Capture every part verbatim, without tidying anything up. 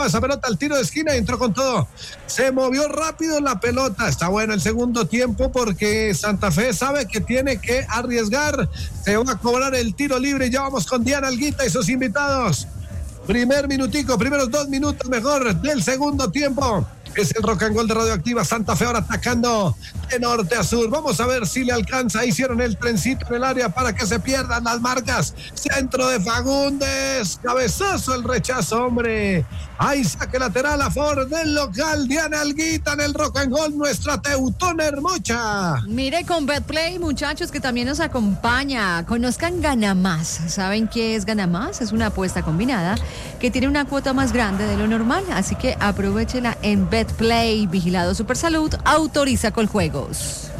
esa pelota al tiro de esquina y entró con todo. Se movió rápido la pelota. Está bueno el segundo tiempo porque Santa Fe sabe que tiene que arriesgar. Se va a cobrar el tiro libre. Ya vamos con Diana Alguita y sus invitados. Primer minutico, primeros dos minutos mejor del segundo tiempo. Es el Rock and Roll de Radioactiva. Santa Fe ahora atacando de norte a sur. Vamos a ver si le alcanza. Hicieron el trencito en el área para que se pierdan las marcas. Centro de Fagundes. Cabezazo, el rechazo, hombre. Ahí saque lateral a favor del local. Diana Alguita en el Rock and Roll, nuestra teutona hermosa. Mire, con Betplay, muchachos, que también nos acompaña. Conozcan Ganamás. ¿Saben qué es Ganamás? Es una apuesta combinada que tiene una cuota más grande de lo normal. Así que aprovechenla en Betplay. Betplay, vigilado Supersalud, autoriza Coljuegos.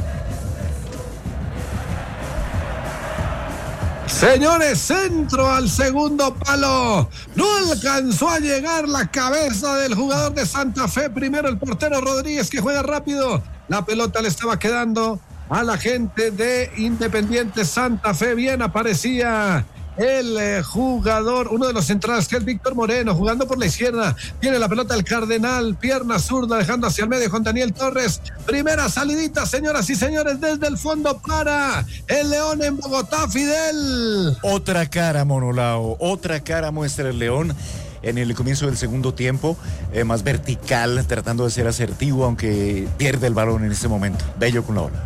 Señores, centro al segundo palo. No alcanzó a llegar la cabeza del jugador de Santa Fe. Primero el portero Rodríguez, que juega rápido. La pelota le estaba quedando a la gente de Independiente Santa Fe. Bien aparecía el eh, jugador, uno de los centrales, que es Víctor Moreno, jugando por la izquierda. Tiene la pelota el Cardenal, pierna zurda, dejando hacia el medio con Daniel Torres. Primera salidita, señoras y señores, desde el fondo para el León en Bogotá, Fidel. Otra cara, Monolao, otra cara muestra el León en el comienzo del segundo tiempo, eh, más vertical, tratando de ser asertivo, aunque pierde el balón en este momento. Bello con la bola.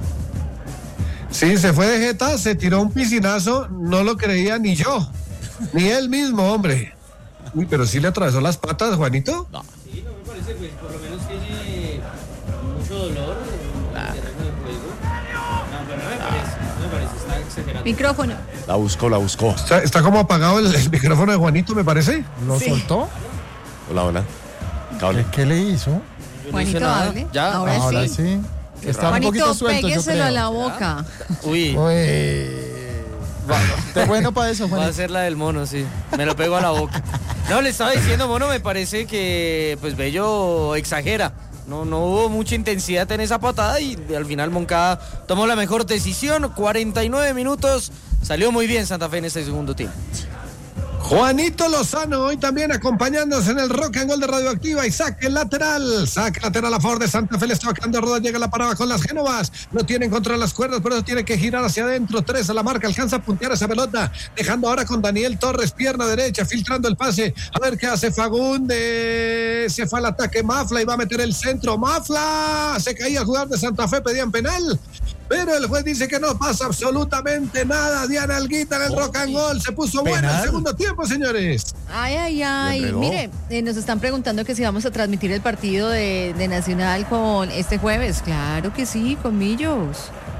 Sí, se fue de jeta, se tiró un piscinazo, no lo creía ni yo, ni él mismo, hombre. Uy, pero sí le atravesó las patas, Juanito. No. Sí, no me parece, pues, por lo menos tiene mucho dolor en el terreno de juego. No, pero no me parece, no me parece, está exagerando. Micrófono. La buscó, la buscó. Está, está como apagado el, el micrófono de Juanito, me parece. ¿Lo Sí. soltó? Hola, hola. Cable. ¿Qué, qué le hizo? Juanito, hable. Ya, Ahora, Ahora sí. sí. Está un poquito Juanito, suelto, yo pégueselo creo. a la boca. Uy, Uy. Está bueno para eso, va a Juanito. ser la del mono, sí. Me lo pego a la boca. No, le estaba diciendo, mono, me parece que, pues, Bello exagera. No, no hubo mucha intensidad en esa patada y al final Moncada tomó la mejor decisión. cuarenta y nueve minutos. Salió muy bien Santa Fe en este segundo tiempo. Juanito Lozano hoy también acompañándonos en el Rock and Roll de Radioactiva y saque lateral, saque lateral a favor de Santa Fe, le está bajando Roda, llega la parada con las Génovas, no tienen contra las cuerdas, pero tiene que girar hacia adentro, tres a la marca, alcanza a puntear esa pelota, dejando ahora con Daniel Torres, pierna derecha, filtrando el pase, a ver qué hace Fagundes, se fue al ataque Mafla y va a meter el centro, Mafla, se caía el jugador de Santa Fe, pedían penal. Pero el juez dice que no pasa absolutamente nada. Diana Alguita en el Rock and Roll. Se puso bueno el segundo tiempo, señores. Ay, ay, ay. Mire, eh, nos están preguntando que si vamos a transmitir el partido de, de Nacional con este jueves. Claro que sí, con Millos.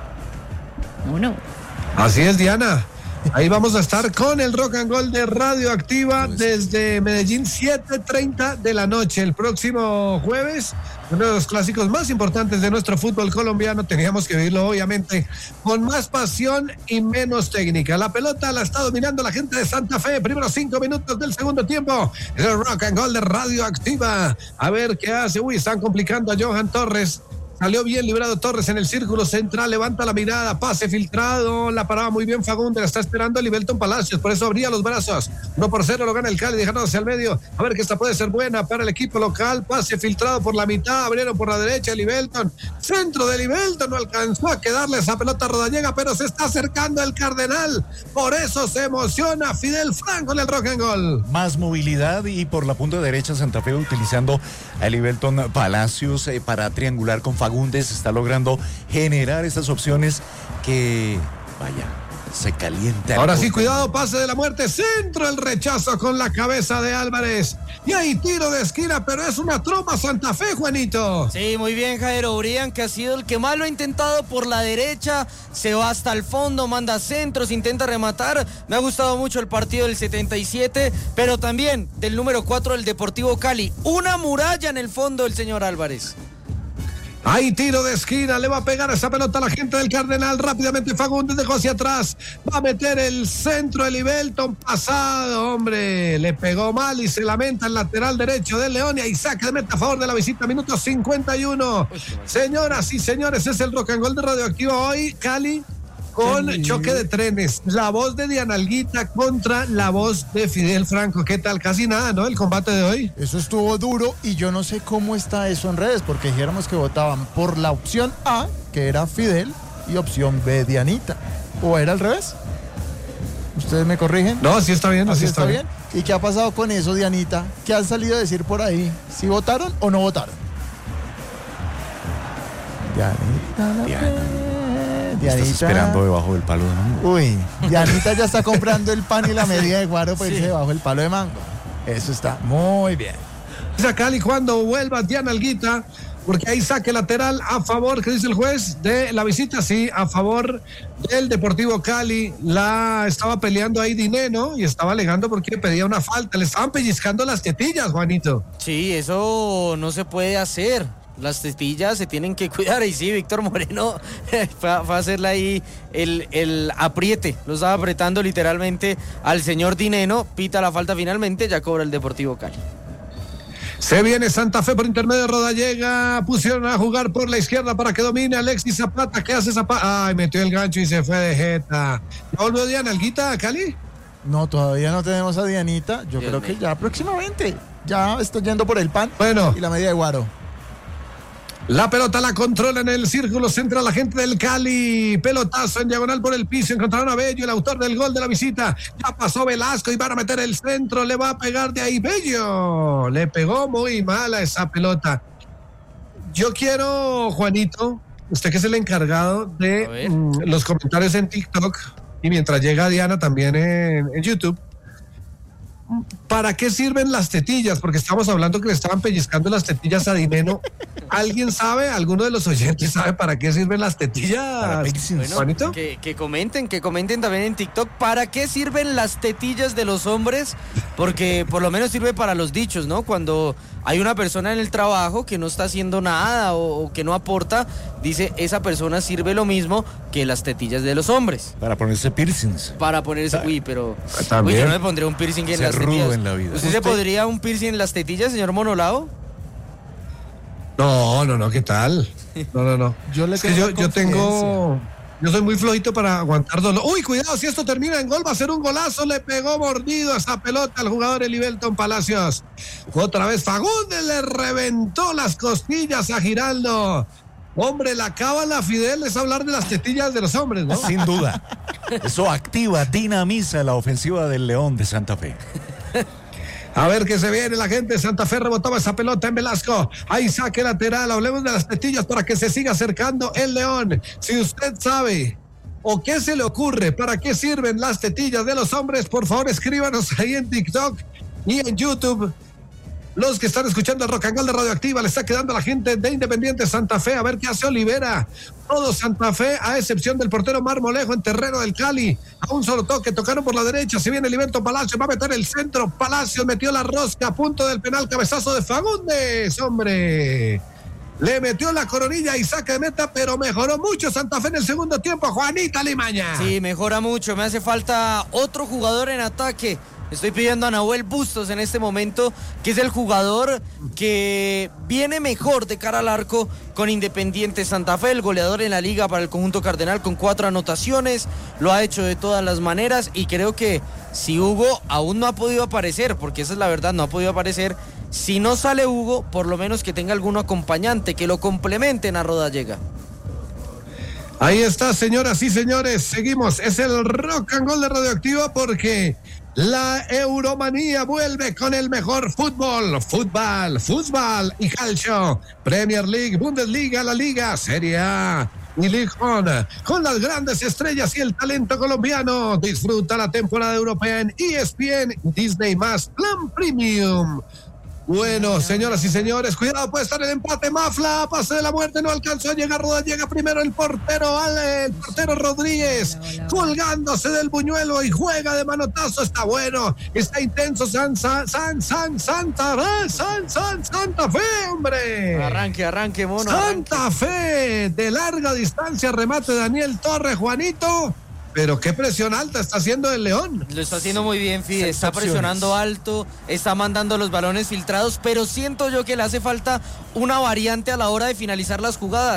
¿O no? Así es, Diana. Ahí vamos a estar con el Rock and Roll de Radioactiva desde Medellín, siete treinta de la noche. El próximo jueves, uno de los clásicos más importantes de nuestro fútbol colombiano. Teníamos que vivirlo, obviamente, con más pasión y menos técnica. La pelota la está dominando la gente de Santa Fe. Primeros cinco minutos del segundo tiempo. Es el Rock and Roll de Radioactiva. A ver qué hace. Uy, están complicando a Johan Torres. Salió bien librado Torres en el círculo central, levanta la mirada, pase filtrado, la paraba muy bien Fagundes, la está esperando el Ibelton Palacios, por eso abría los brazos, uno por cero lo gana el Cali, dejando hacia el medio, a ver que esta puede ser buena para el equipo local, pase filtrado por la mitad, abrieron por la derecha el Ibelton, centro del Ibelton, no alcanzó a quedarle esa pelota a Rodallega, pero se está acercando el Cardenal, por eso se emociona Fidel Franco en el Rock and Roll. Más movilidad y por la punta derecha Santa Fe utilizando a Ibelton Palacios eh, para triangular con Fagundes, está logrando generar estas opciones que, vaya, se calienta. Ahora sí, cuidado, pase de la muerte, centro, el rechazo con la cabeza de Álvarez. Y ahí tiro de esquina, pero es una tromba Santa Fe, Juanito. Sí, muy bien, Jairo Brian, que ha sido el que más lo ha intentado por la derecha, se va hasta el fondo, manda centros, intenta rematar. Me ha gustado mucho el partido del setenta y siete, pero también del número cuatro del Deportivo Cali. Una muralla en el fondo el señor Álvarez. Hay tiro de esquina, le va a pegar esa pelota a la gente del Cardenal, rápidamente Fagundes dejó hacia atrás, va a meter el centro del Ibelton, pasado, hombre, le pegó mal y se lamenta el lateral derecho del León y ahí saca de meta a favor de la visita, minuto cincuenta y uno. Señoras y señores, es el Rock and Roll de Radioactiva hoy, Cali. con Sí. choque de trenes. La voz de Diana Alguita contra la voz de Fidel Franco. ¿Qué tal? Casi nada, ¿no? El combate de hoy. Eso estuvo duro y yo no sé cómo está eso en redes, porque dijéramos que votaban por la opción A, que era Fidel, y opción B, Dianita. ¿O era al revés? ¿Ustedes me corrigen? No, así está bien, ¿Así así está bien? ¿Y qué ha pasado con eso, Dianita? ¿Qué han salido a decir por ahí? ¿Si votaron o no votaron? Dianita. la Diana. pe- Estás Dianita. esperando debajo del palo de mango. Uy, Dianita ya está comprando el pan y la medida de guaro para irse debajo del palo de mango. Eso está muy bien. Cali cuando vuelva Diana Alguita, porque hay saque lateral a favor, ¿qué dice el juez? De la visita, sí, a favor del Deportivo Cali. La estaba peleando ahí Dineno y estaba alegando porque pedía una falta. Le estaban pellizcando las tetillas, Juanito. Sí, eso no se puede hacer. Las tetillas se tienen que cuidar. Y sí, Víctor Moreno fue, a, fue a hacerle ahí el, el apriete. Lo estaba apretando literalmente al señor Dineno. Pita la falta finalmente, ya cobra el Deportivo Cali. Se viene Santa Fe por intermedio de Rodallega. Pusieron a jugar por la izquierda para que domine Alexis Zapata. ¿Qué hace Zapata? Ay, metió el gancho y se fue de jeta. ¿Ya volvió Diana Alguita, Cali? No, todavía no tenemos a Dianita. Yo Dios creo mío. que ya próximamente. Ya estoy yendo por el pan Bueno. y la medida de guaro. La pelota la controla en el círculo central la gente del Cali. Pelotazo en diagonal por el piso. Encontraron a Bello, el autor del gol de la visita. Ya pasó Velasco y van a meter el centro. Le va a pegar de ahí Bello. Le pegó muy mal a esa pelota. Yo quiero, Juanito, usted que es el encargado A de ver. mm, los comentarios en TikTok y mientras llega Diana también en, en YouTube. ¿Para qué sirven las tetillas? Porque estamos hablando que le estaban pellizcando las tetillas a Dineno. ¿Alguien sabe? ¿Alguno de los oyentes sabe para qué sirven las Para tetillas? piercings. Bueno, Juanito. que, que comenten, que comenten también en TikTok para qué sirven las tetillas de los hombres, porque por lo menos sirve para los dichos, ¿no? Cuando hay una persona en el trabajo que no está haciendo nada o, o que no aporta, dice, esa persona sirve lo mismo que las tetillas de los hombres. Para ponerse piercings. Para ponerse, uy, pero También. uy, yo no me pondré un piercing en Ser las rudo tetillas. en la vida. ¿Usted se podría un piercing en las tetillas, señor Monolao? No, no, no, ¿qué tal? No, no, no. Yo le Es que tengo yo, yo tengo. confidencia. Yo soy muy flojito para aguantar dolor. Uy, cuidado, si esto termina en gol, va a ser un golazo. Le pegó mordido a esa pelota al jugador Elivelton Palacios. Otra vez Fagundes le reventó las costillas a Giraldo. Hombre, la cábala, Fidel, es hablar de las tetillas de los hombres, ¿no? Sin duda. Eso activa, dinamiza la ofensiva del León de Santa Fe. A ver qué se viene, la gente de Santa Fe rebotaba esa pelota en Velasco. Ahí saque lateral, hablemos de las tetillas para que se siga acercando el León. Si usted sabe o qué se le ocurre, para qué sirven las tetillas de los hombres, por favor escríbanos ahí en TikTok y en YouTube. Los que están escuchando el Rock and Roll de Radioactiva, le está quedando a la gente de Independiente Santa Fe. A ver qué hace Olivera. Todo Santa Fe, a excepción del portero Marmolejo en terreno del Cali. A un solo toque, tocaron por la derecha. Se viene Elivelton Palacios, va a meter el centro. Palacios metió la rosca a punto del penal. Cabezazo de Fagundes, hombre. Le metió la coronilla y saca de meta, pero mejoró mucho Santa Fe en el segundo tiempo. Juanita Limaña. Sí, mejora mucho. Me hace falta otro jugador en ataque. Estoy pidiendo a Nahuel Bustos en este momento, que es el jugador que viene mejor de cara al arco con Independiente Santa Fe, el goleador en la liga para el conjunto cardenal con cuatro anotaciones. Lo ha hecho de todas las maneras y creo que si Hugo aún no ha podido aparecer, porque esa es la verdad, no ha podido aparecer, si no sale Hugo, por lo menos que tenga algún acompañante, que lo complementen a Rodallega. Ahí está, señoras y señores, seguimos, es el Rock and Roll de Radioactiva porque la Euromanía vuelve con el mejor fútbol, fútbol, fútbol y calcio, Premier League, Bundesliga, la Liga, Serie A y League One, con las grandes estrellas y el talento colombiano. Disfruta la temporada europea en E S P N, Disney más, Plan Premium. Bueno, señoras y señores, cuidado, puede estar el empate. Mafla, pase de la muerte, no alcanzó a llegar. Roda, llega primero el portero, Ale, el portero Rodríguez, Hola, hola. colgándose del buñuelo y juega de manotazo. Está bueno, está intenso. San, San, San, San, Santa Fe, San, San, Santa Fe, hombre. Arranque, arranque, mono. Santa Fe, de larga distancia, remate Daniel Torres, Juanito. Pero qué presión alta está haciendo el León. Lo está haciendo muy bien, Fide, Seis está opciones. presionando alto, está mandando los balones filtrados, pero siento yo que le hace falta una variante a la hora de finalizar las jugadas.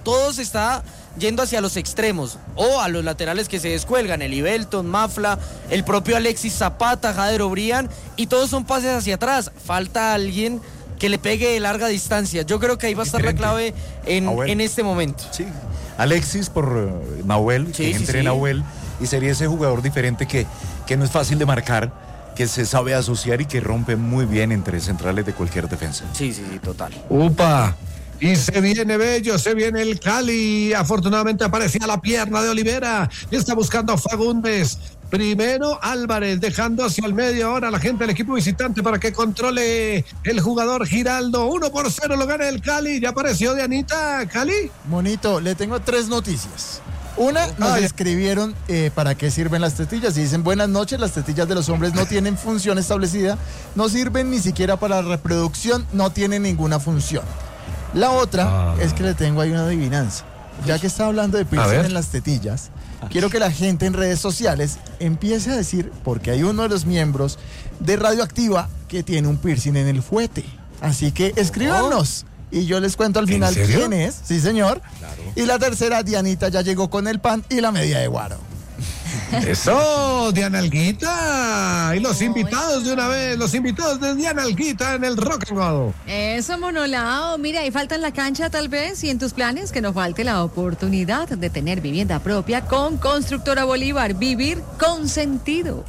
todo se está yendo hacia los extremos o a los laterales que se descuelgan, el Ibelton, Mafla, el propio Alexis Zapata, Jader Obrián, y todos son pases hacia atrás. Falta alguien que le pegue de larga distancia. Yo creo que ahí va a estar la clave en, en este momento. Sí, Alexis por uh, Nahuel, sí, que sí, entre sí. Nahuel, y sería ese jugador diferente que, que no es fácil de marcar, que se sabe asociar y que rompe muy bien entre centrales de cualquier defensa. Sí, sí, sí, total. Upa. Y se viene Bello, se viene el Cali. Afortunadamente aparecía la pierna de Olivera. Está buscando a Fagundes. Primero Álvarez, dejando hacia el medio ahora la gente del equipo visitante para que controle el jugador Giraldo. Uno por cero lo gana el Cali. Ya apareció Dianita, Cali. Monito, le tengo tres noticias. Una, nos Ay. escribieron eh, para qué sirven las tetillas y dicen buenas noches, las tetillas de los hombres no tienen función establecida, no sirven ni siquiera para la reproducción, no tienen ninguna función. La otra Ah. es que le tengo ahí una adivinanza. Ya que está hablando de A piercing ver. en las tetillas, quiero que la gente en redes sociales empiece a decir, porque hay uno de los miembros de Radioactiva que tiene un piercing en el fuete. Así que escríbanos y yo les cuento al ¿En final serio? quién es. Sí, señor. Claro. Y la tercera, Dianita ya llegó con el pan y la media de guaro. Eso, Diana Alguita. Y los invitados de una vez, los invitados de Diana Alguita en el Rock and Roll. Eso, Monolao. Mira, ahí falta en la cancha tal vez y en tus planes que no falte la oportunidad de tener vivienda propia con Constructora Bolívar. Vivir con sentido.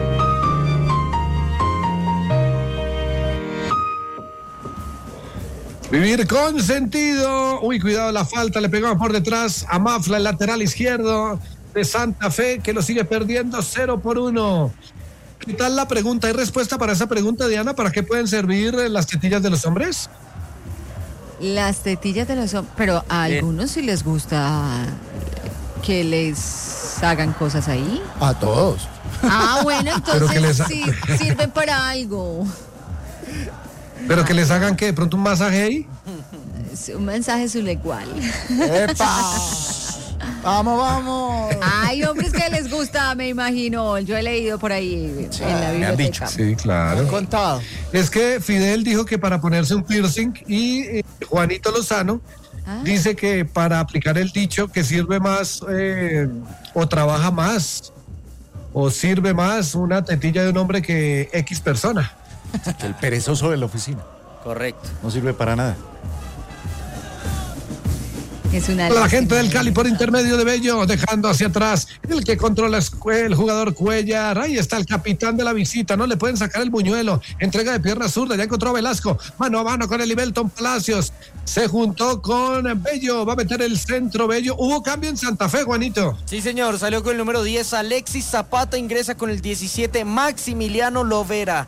Vivir con sentido. Uy, cuidado la falta, le pegaba por detrás a Mafla, el lateral izquierdo de Santa Fe, que lo sigue perdiendo cero por uno. ¿Qué tal la pregunta? ¿Hay respuesta para esa pregunta, Diana? ¿Para qué pueden servir las tetillas de los hombres? Las tetillas de los hombres. Pero a Bien. algunos sí les gusta que les hagan cosas ahí. A todos. Ah, bueno, Pero que entonces les ha- sí sirven para algo. Pero que les hagan, ¿qué? ¿De pronto un masaje ahí? Es un mensaje sublecual. ¡Epa! ¡Vamos, vamos! Hay hombres que les gusta, me imagino. Yo he leído por ahí Sí, en la me han biblioteca. dicho. Sí, Me claro. han contado. Es que Fidel dijo que para ponerse un piercing y eh, Juanito Lozano Ah. dice que para aplicar el dicho que sirve más eh, o trabaja más o sirve más una tetilla de un hombre que X persona. El perezoso de la oficina. Correcto. No sirve para nada. Es una La lástima. gente del Cali por intermedio de Bello, dejando hacia atrás el que controla es Cue- el jugador Cuellar. Ahí está el capitán de la visita, no le pueden sacar el buñuelo. Entrega de pierna zurda, ya encontró a Velasco. Mano a mano con el Ibelton Palacios. Se juntó con Bello, va a meter el centro Bello. Hubo cambio en Santa Fe, Juanito. Sí, señor, salió con el número diez, Alexis Zapata, ingresa con el diecisiete, Maximiliano Lovera.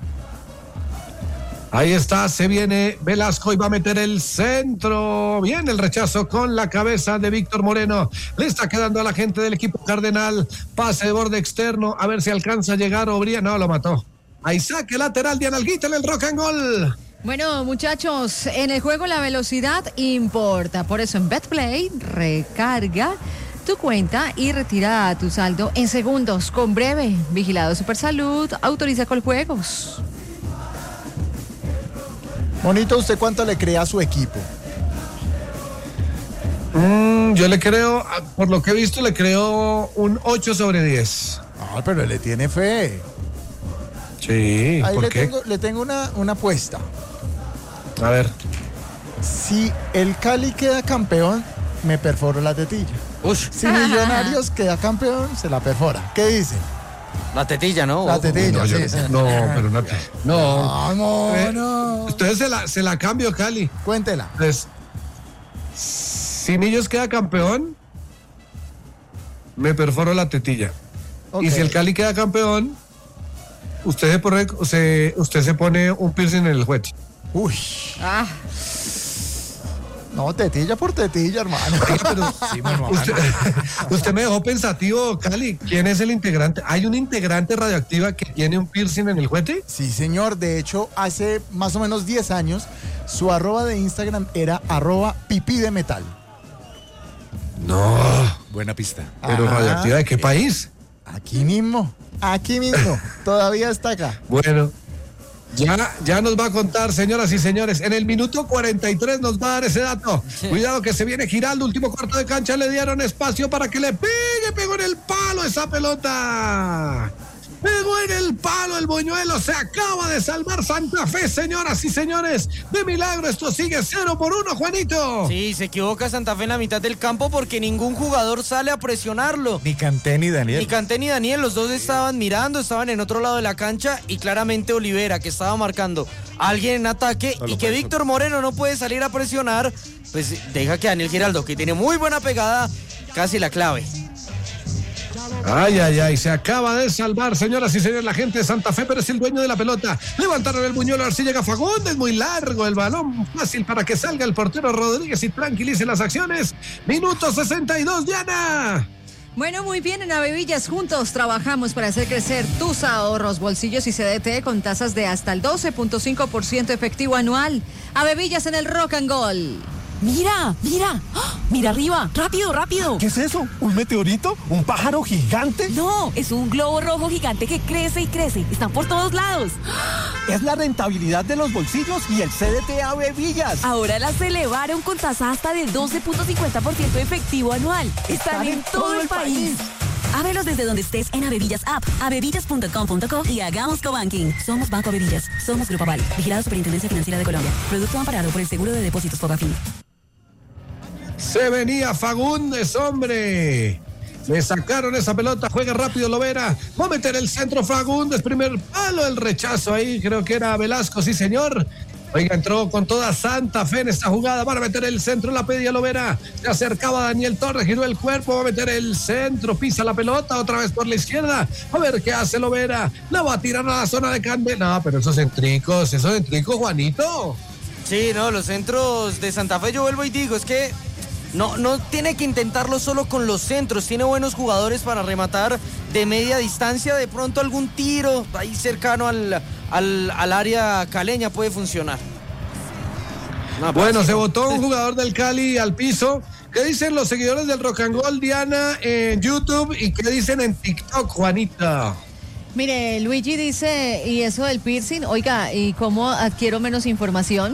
Ahí está, se viene Velasco y va a meter el centro. Bien, el rechazo con la cabeza de Víctor Moreno. Le está quedando a la gente del equipo Cardenal. Pase de borde externo, a ver si alcanza a llegar Obría. No, lo mató. Ahí saque lateral de Analguita en el rock and roll. Bueno, muchachos, en el juego la velocidad importa. Por eso en BetPlay recarga tu cuenta y retira tu saldo en segundos con breve. Vigilado Supersalud, autoriza con juegos. Monito, ¿usted cuánto le cree a su equipo? Mm, yo le creo, por lo que he visto, le creo un ocho sobre diez. No, pero le tiene fe. Sí, Ahí ¿por le qué? tengo, le tengo una, una apuesta. A ver. Si el Cali queda campeón, me perforo la tetilla. Ush, Si Millonarios queda campeón, se la perfora. ¿Qué dicen? la tetilla, ¿no? La Ojo. tetilla, No, yo- sí, sí. no, pero no. No. Vamos, Eh, no. Entonces se la, se la cambio, Cali. Cuéntela. Entonces, si Millos queda campeón, me perforo la tetilla. Ok. Y si el Cali queda campeón, usted se pone, se, usted se pone un piercing en el juez. Uy, Ah, no, tetilla por tetilla, hermano. Sí, mano a Usted, mano. usted me dejó pensativo, Cali. ¿Quién es el integrante? ¿Hay un integrante radioactiva que tiene un piercing en el juete? Sí, señor. De hecho, hace más o menos diez años, su arroba de Instagram era arroba pipí de metal. No. Buena pista. ¿Pero Ah, radioactiva de qué país? Aquí mismo, aquí mismo. Todavía está acá. Bueno, Ya, ya nos va a contar, señoras y señores. En el minuto cuarenta y tres nos va a dar ese dato. Sí. Cuidado que se viene Giraldo, último cuarto de cancha. Le dieron espacio para que le pegue, pegó en el palo esa pelota. Pegó en el palo el buñuelo, se acaba de salvar Santa Fe, señoras y señores. De milagro esto sigue cero por uno, Juanito. Sí, se equivoca Santa Fe en la mitad del campo porque ningún jugador sale a presionarlo. Ni Kanté ni Daniel. Ni Kanté ni Daniel, los dos estaban mirando, estaban en otro lado de la cancha y claramente Olivera, que estaba marcando a alguien en ataque no y que Víctor Moreno no puede salir a presionar, pues deja que Daniel Giraldo, que tiene muy buena pegada, casi la clave. Ay, ay, ay, se acaba de salvar, señoras y señores, la gente de Santa Fe, pero es el dueño de la pelota. Levantaron el buñuelo, a ver si llega Fagundes, muy largo el balón, fácil para que salga el portero Rodríguez y tranquilice las acciones. Minuto sesenta y dos, Diana. Bueno, muy bien, en Avevillas juntos trabajamos para hacer crecer tus ahorros, bolsillos y C D T con tasas de hasta el doce punto cinco por ciento efectivo anual. Avevillas en el Rock and Roll. ¡Mira! ¡Mira! ¡Oh! ¡Mira arriba! ¡Rápido, rápido! ¿Qué es eso? ¿Un meteorito? ¿Un pájaro gigante? No, es un globo rojo gigante que crece y crece. Están por todos lados. Es la rentabilidad de los bolsillos y el C D T Avevillas. Ahora las elevaron con tasa hasta del doce punto cincuenta por ciento efectivo anual. Están, Están en, en todo, todo el país. país. Ábrelos desde donde estés en Avevillas App, avevillas punto com punto co y hagamos cobanking. Somos Banco Avevillas. Somos Grupo Aval. Vigilado Superintendencia Financiera de Colombia. Producto amparado por el Seguro de Depósitos Fogafín. Se venía Fagundes, hombre. Le sacaron esa pelota, juega rápido Lovera. Va a meter el centro Fagundes, primer palo, el rechazo ahí, creo que era Velasco, sí señor. Oiga, entró con toda Santa Fe en esta jugada, van a meter el centro, la pedía Lovera. Se acercaba Daniel Torres, giró el cuerpo, va a meter el centro, pisa la pelota, otra vez por la izquierda. A ver qué hace Lovera. La va a tirar a la zona de Cande. No, pero esos centricos, esos centricos, Juanito. Sí, no, los centros de Santa Fe, yo vuelvo y digo, es que No, no tiene que intentarlo solo con los centros, tiene buenos jugadores para rematar de media distancia, de pronto algún tiro ahí cercano al, al, al área caleña puede funcionar. No, bueno, se botó un jugador del Cali al piso. ¿Qué dicen los seguidores del Rock and Roll, Diana, en YouTube y qué dicen en TikTok, Juanita? Mire, Luigi dice, y eso del piercing, oiga, ¿y cómo adquiero menos información?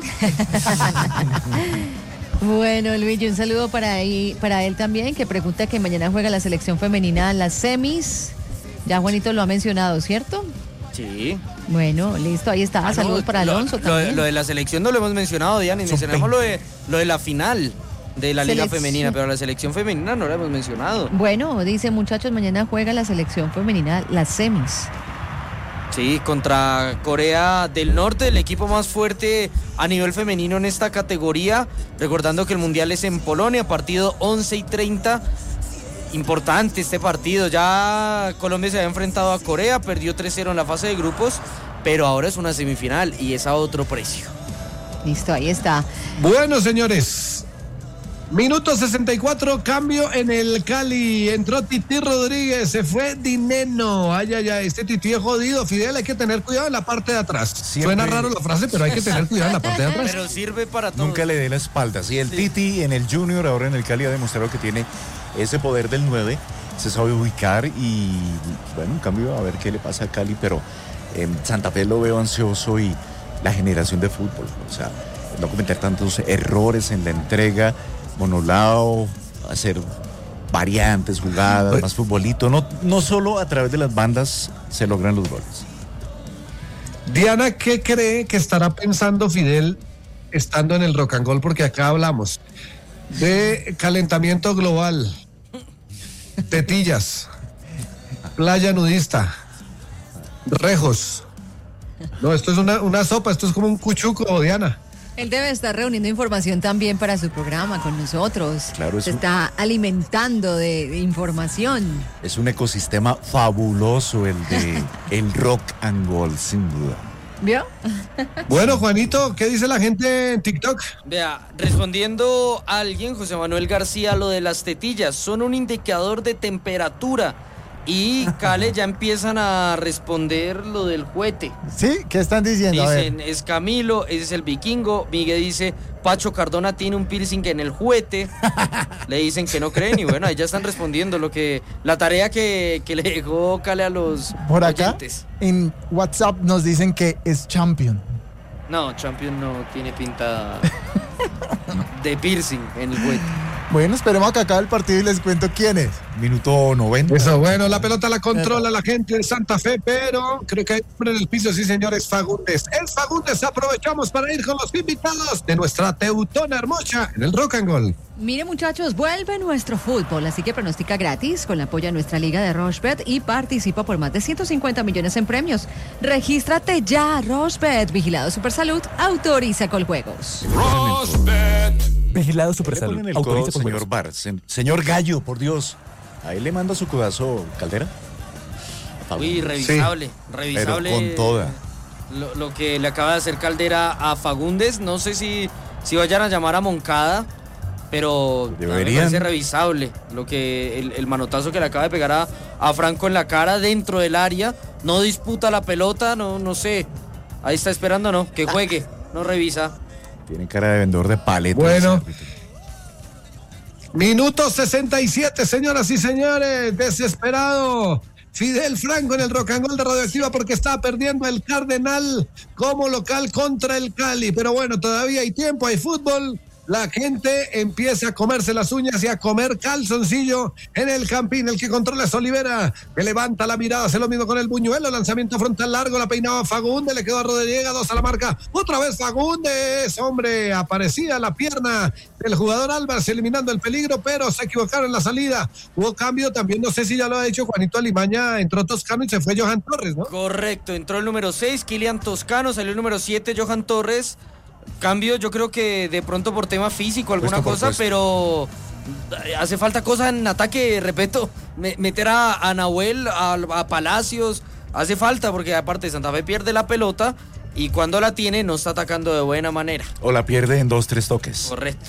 Bueno, Luigi, un saludo para, ahí, para él también, que pregunta que mañana juega la selección femenina en las semis. Ya Juanito lo ha mencionado, ¿cierto? Sí. Bueno, listo, ahí está. Ah, saludos no, para Alonso lo, también. Lo, lo de la selección no lo hemos mencionado, Diana, y mencionamos lo de, lo de la final de la selección. Liga Femenina, pero la selección femenina no la hemos mencionado. Bueno, dice, muchachos, mañana juega la selección femenina, las semis. Sí, contra Corea del Norte, el equipo más fuerte a nivel femenino en esta categoría. Recordando que el Mundial es en Polonia, partido once y treinta. Importante este partido. Ya Colombia se había enfrentado a Corea, perdió tres cero en la fase de grupos, pero ahora es una semifinal y es a otro precio. Listo, ahí está. Bueno, señores. Minuto sesenta y cuatro, cambio en el Cali. Entró Titi Rodríguez, se fue Dineno. Ay, ay, ay, este Titi es jodido, Fidel. Hay que tener cuidado en la parte de atrás. Siempre. Suena raro la frase, pero hay que tener cuidado en la parte de atrás. Pero sirve para todo. Nunca le dé la espalda. Sí, el sí. Titi en el Junior, ahora en el Cali, ha demostrado que tiene ese poder del nueve. Se sabe ubicar y, bueno, en cambio, a ver qué le pasa a Cali. Pero en eh, Santa Fe lo veo ansioso y la generación de fútbol. O sea, no cometer tantos errores en la entrega. Monolao, hacer variantes, jugadas, pues, más futbolito. No, no solo a través de las bandas se logran los goles. Diana, ¿qué cree que estará pensando Fidel estando en el Rock and Roll? Porque acá hablamos de calentamiento global, tetillas, playa nudista, rejos. No, esto es una, una sopa, esto es como un cuchuco, Diana. Él debe estar reuniendo información también para su programa con nosotros. Claro, se un... está alimentando de, de información. Es un ecosistema fabuloso el de el Rock and Roll, sin duda. ¿Vio? Bueno, Juanito, ¿qué dice la gente en TikTok? Vea, respondiendo a alguien, José Manuel García, lo de las tetillas, son un indicador de temperatura. y Cale ya empiezan a responder lo del juguete. ¿Sí? ¿Qué están diciendo? A ver. Dicen, es Camilo, ese es el vikingo. Miguel dice, Pacho Cardona tiene un piercing en el juguete. Le dicen que no creen y bueno, ahí ya están respondiendo lo que la tarea que, que le dejó Cale a los Por acá, oyentes. en WhatsApp nos dicen que es champion. No, Champion no tiene pinta de piercing en el juguete. Bueno, esperemos a que acabe el partido y les cuento quién es. Minuto noventa. Eso, bueno, la pelota la controla la gente de Santa Fe, pero creo que hay hombre en el piso, sí señores, Fagundes. Es Fagundes, aprovechamos para ir con los invitados de nuestra Teutona Hermosa en el Rock and Roll. Mire muchachos, vuelve nuestro fútbol, así que pronostica gratis con la apoyo a nuestra liga de Rochebet y participa por más de ciento cincuenta millones en premios. Regístrate ya, Rochebet, vigilado Supersalud, autoriza Coljuegos. Vigilado Le Supersalud. ponen el Autoriza codo, con señor juegos. Bar. Se- Señor Gallo, por Dios. Ahí le manda su codazo Caldera. Uy, revisable, revisable. Pero con toda. Lo, lo que le acaba de hacer Caldera a Fagundes, no sé si, si vayan a llamar a Moncada, pero a mí me Deberían. parece revisable lo que el, el manotazo que le acaba de pegar a, a Franco en la cara dentro del área, no disputa la pelota, no, no sé, ahí está esperando, no, que juegue, no revisa. Tiene cara de vendedor de paletas. Bueno. Minuto sesenta y siete, señoras y señores, desesperado Fidel Franco en el Rock and Roll de Radioactiva porque está perdiendo el Cardenal como local contra el Cali, pero bueno, todavía hay tiempo, hay fútbol. La gente empieza a comerse las uñas y a comer calzoncillo en el Campín. El que controla es Olivera, que levanta la mirada, hace lo mismo con el Buñuelo, lanzamiento frontal largo, la peinaba Fagundes, le quedó a Rodríguez, dos a la marca, otra vez Fagundes, hombre, aparecía la pierna del jugador Álvarez eliminando el peligro, pero se equivocaron en la salida. Hubo cambio también, no sé si ya lo ha dicho Juanito Alimaña, entró Toscano y se fue Johan Torres, ¿no? Correcto, entró el número seis, Kilian Toscano, salió el número siete, Johan Torres. Cambio, yo creo que de pronto por tema físico, alguna Puesto por cosa, puesto. pero hace falta cosas en ataque, repito, me- meter a, a Nahuel, a, a Palacios, hace falta, porque aparte Santa Fe pierde la pelota y cuando la tiene no está atacando de buena manera. O la pierde en dos, tres toques. Correcto.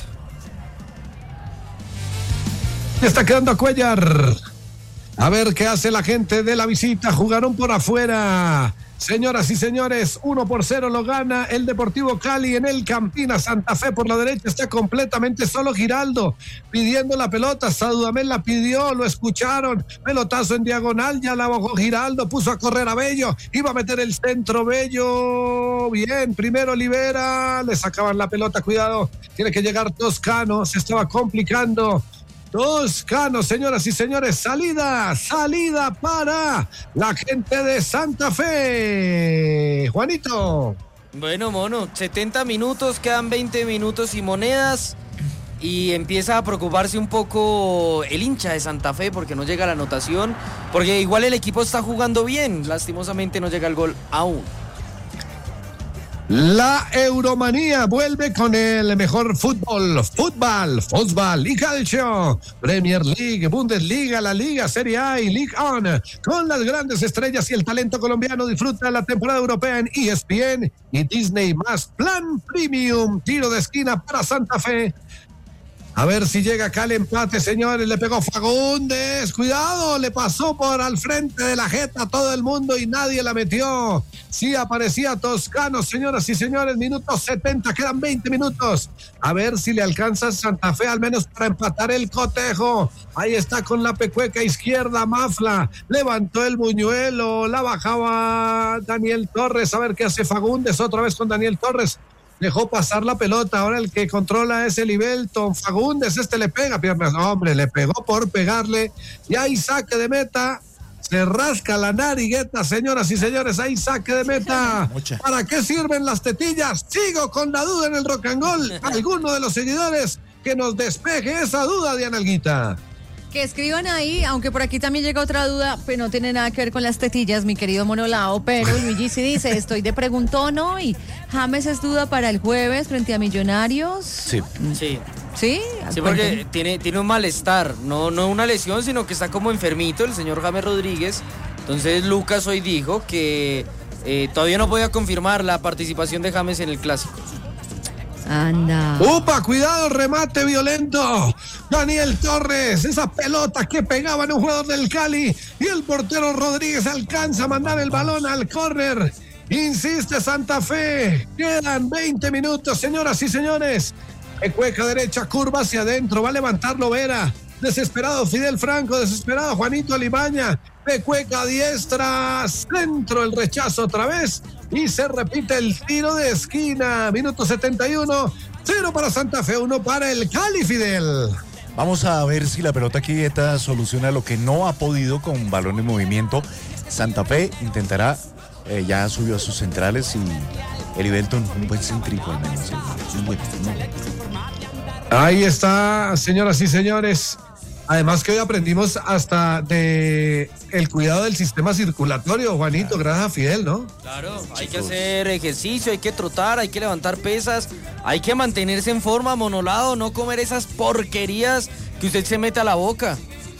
Está quedando a Cuellar. A ver qué hace la gente de la visita. Jugaron por afuera. Señoras y señores, uno por cero lo gana el Deportivo Cali en el Campina. Santa Fe por la derecha está completamente solo. Giraldo pidiendo la pelota. Sadudamel la pidió, lo escucharon. Pelotazo en diagonal, ya la bajó Giraldo, puso a correr a Bello. Iba a meter el centro Bello. Bien, primero Olivera. Le sacaban la pelota, cuidado. Tiene que llegar Toscano, se estaba complicando. Toscano, señoras y señores, salida, salida para la gente de Santa Fe. Juanito. Bueno, mono, setenta minutos, quedan veinte minutos y monedas. Y empieza a preocuparse un poco el hincha de Santa Fe porque no llega la anotación. Porque igual el equipo está jugando bien. Lastimosamente no llega el gol aún. La Euromanía vuelve con el mejor fútbol, fútbol, fútbol y calcio. Premier League, Bundesliga, la Liga, Serie A y League On. Con las grandes estrellas y el talento colombiano, disfruta la temporada europea en E S P N y Disney más. Plan Premium, tiro de esquina para Santa Fe. A ver si llega acá el empate, señores. Le pegó Fagundes. Cuidado, le pasó por al frente de la jeta a todo el mundo y nadie la metió. Sí aparecía Toscano, señoras y señores. Minuto setenta, quedan veinte minutos. A ver si le alcanza Santa Fe al menos para empatar el cotejo. Ahí está con la pecueca izquierda, Mafla. Levantó el Buñuelo, la bajaba Daniel Torres. A ver qué hace Fagundes otra vez con Daniel Torres. Dejó pasar la pelota, ahora el que controla es el Ibelton. Fagundes, este le pega piernas, no, hombre, le pegó por pegarle, y ahí saque de meta, se rasca la narigueta, señoras y señores, ahí saque de meta. Mucha. ¿Para qué sirven las tetillas? Sigo con la duda en el Rock and Roll. Alguno de los seguidores que nos despeje esa duda, Diana Alguita. Que escriban ahí, aunque por aquí también llega otra duda, pero no tiene nada que ver con las tetillas, mi querido Monolao, pero Luigi sí dice, estoy de preguntón hoy. James es duda para el jueves frente a Millonarios. Sí. Sí. ¿Sí? Sí, porque tiene, tiene un malestar, no, no una lesión, sino que está como enfermito el señor James Rodríguez. Entonces Lucas hoy dijo que eh, todavía no podía confirmar la participación de James en el Clásico. Anda. ¡Upa! Cuidado, remate violento. Daniel Torres, esa pelota que pegaba en un jugador del Cali. Y el portero Rodríguez alcanza a mandar el balón al córner. Insiste Santa Fe. Quedan veinte minutos, señoras y señores. Pecueca derecha, curva hacia adentro. Va a levantarlo Vera. Desesperado Fidel Franco, desesperado Juanito Alimaña. Pecueca diestra, centro, el rechazo otra vez. Y se repite el tiro de esquina. Minuto setenta y uno. Cero para Santa Fe, uno para el Cali, Fidel. Vamos a ver si la pelota quieta soluciona lo que no ha podido con balón en movimiento. Santa Fe intentará, eh, ya subió a sus centrales y el Ibelton un buen céntrico al menos. Un buen, no. Ahí está, señoras y señores. Además que hoy aprendimos hasta de el cuidado del sistema circulatorio, Juanito, gracias a Fidel, ¿no? Claro, hay que hacer ejercicio, hay que trotar, hay que levantar pesas, hay que mantenerse en forma, monolado, no comer esas porquerías que usted se mete a la boca.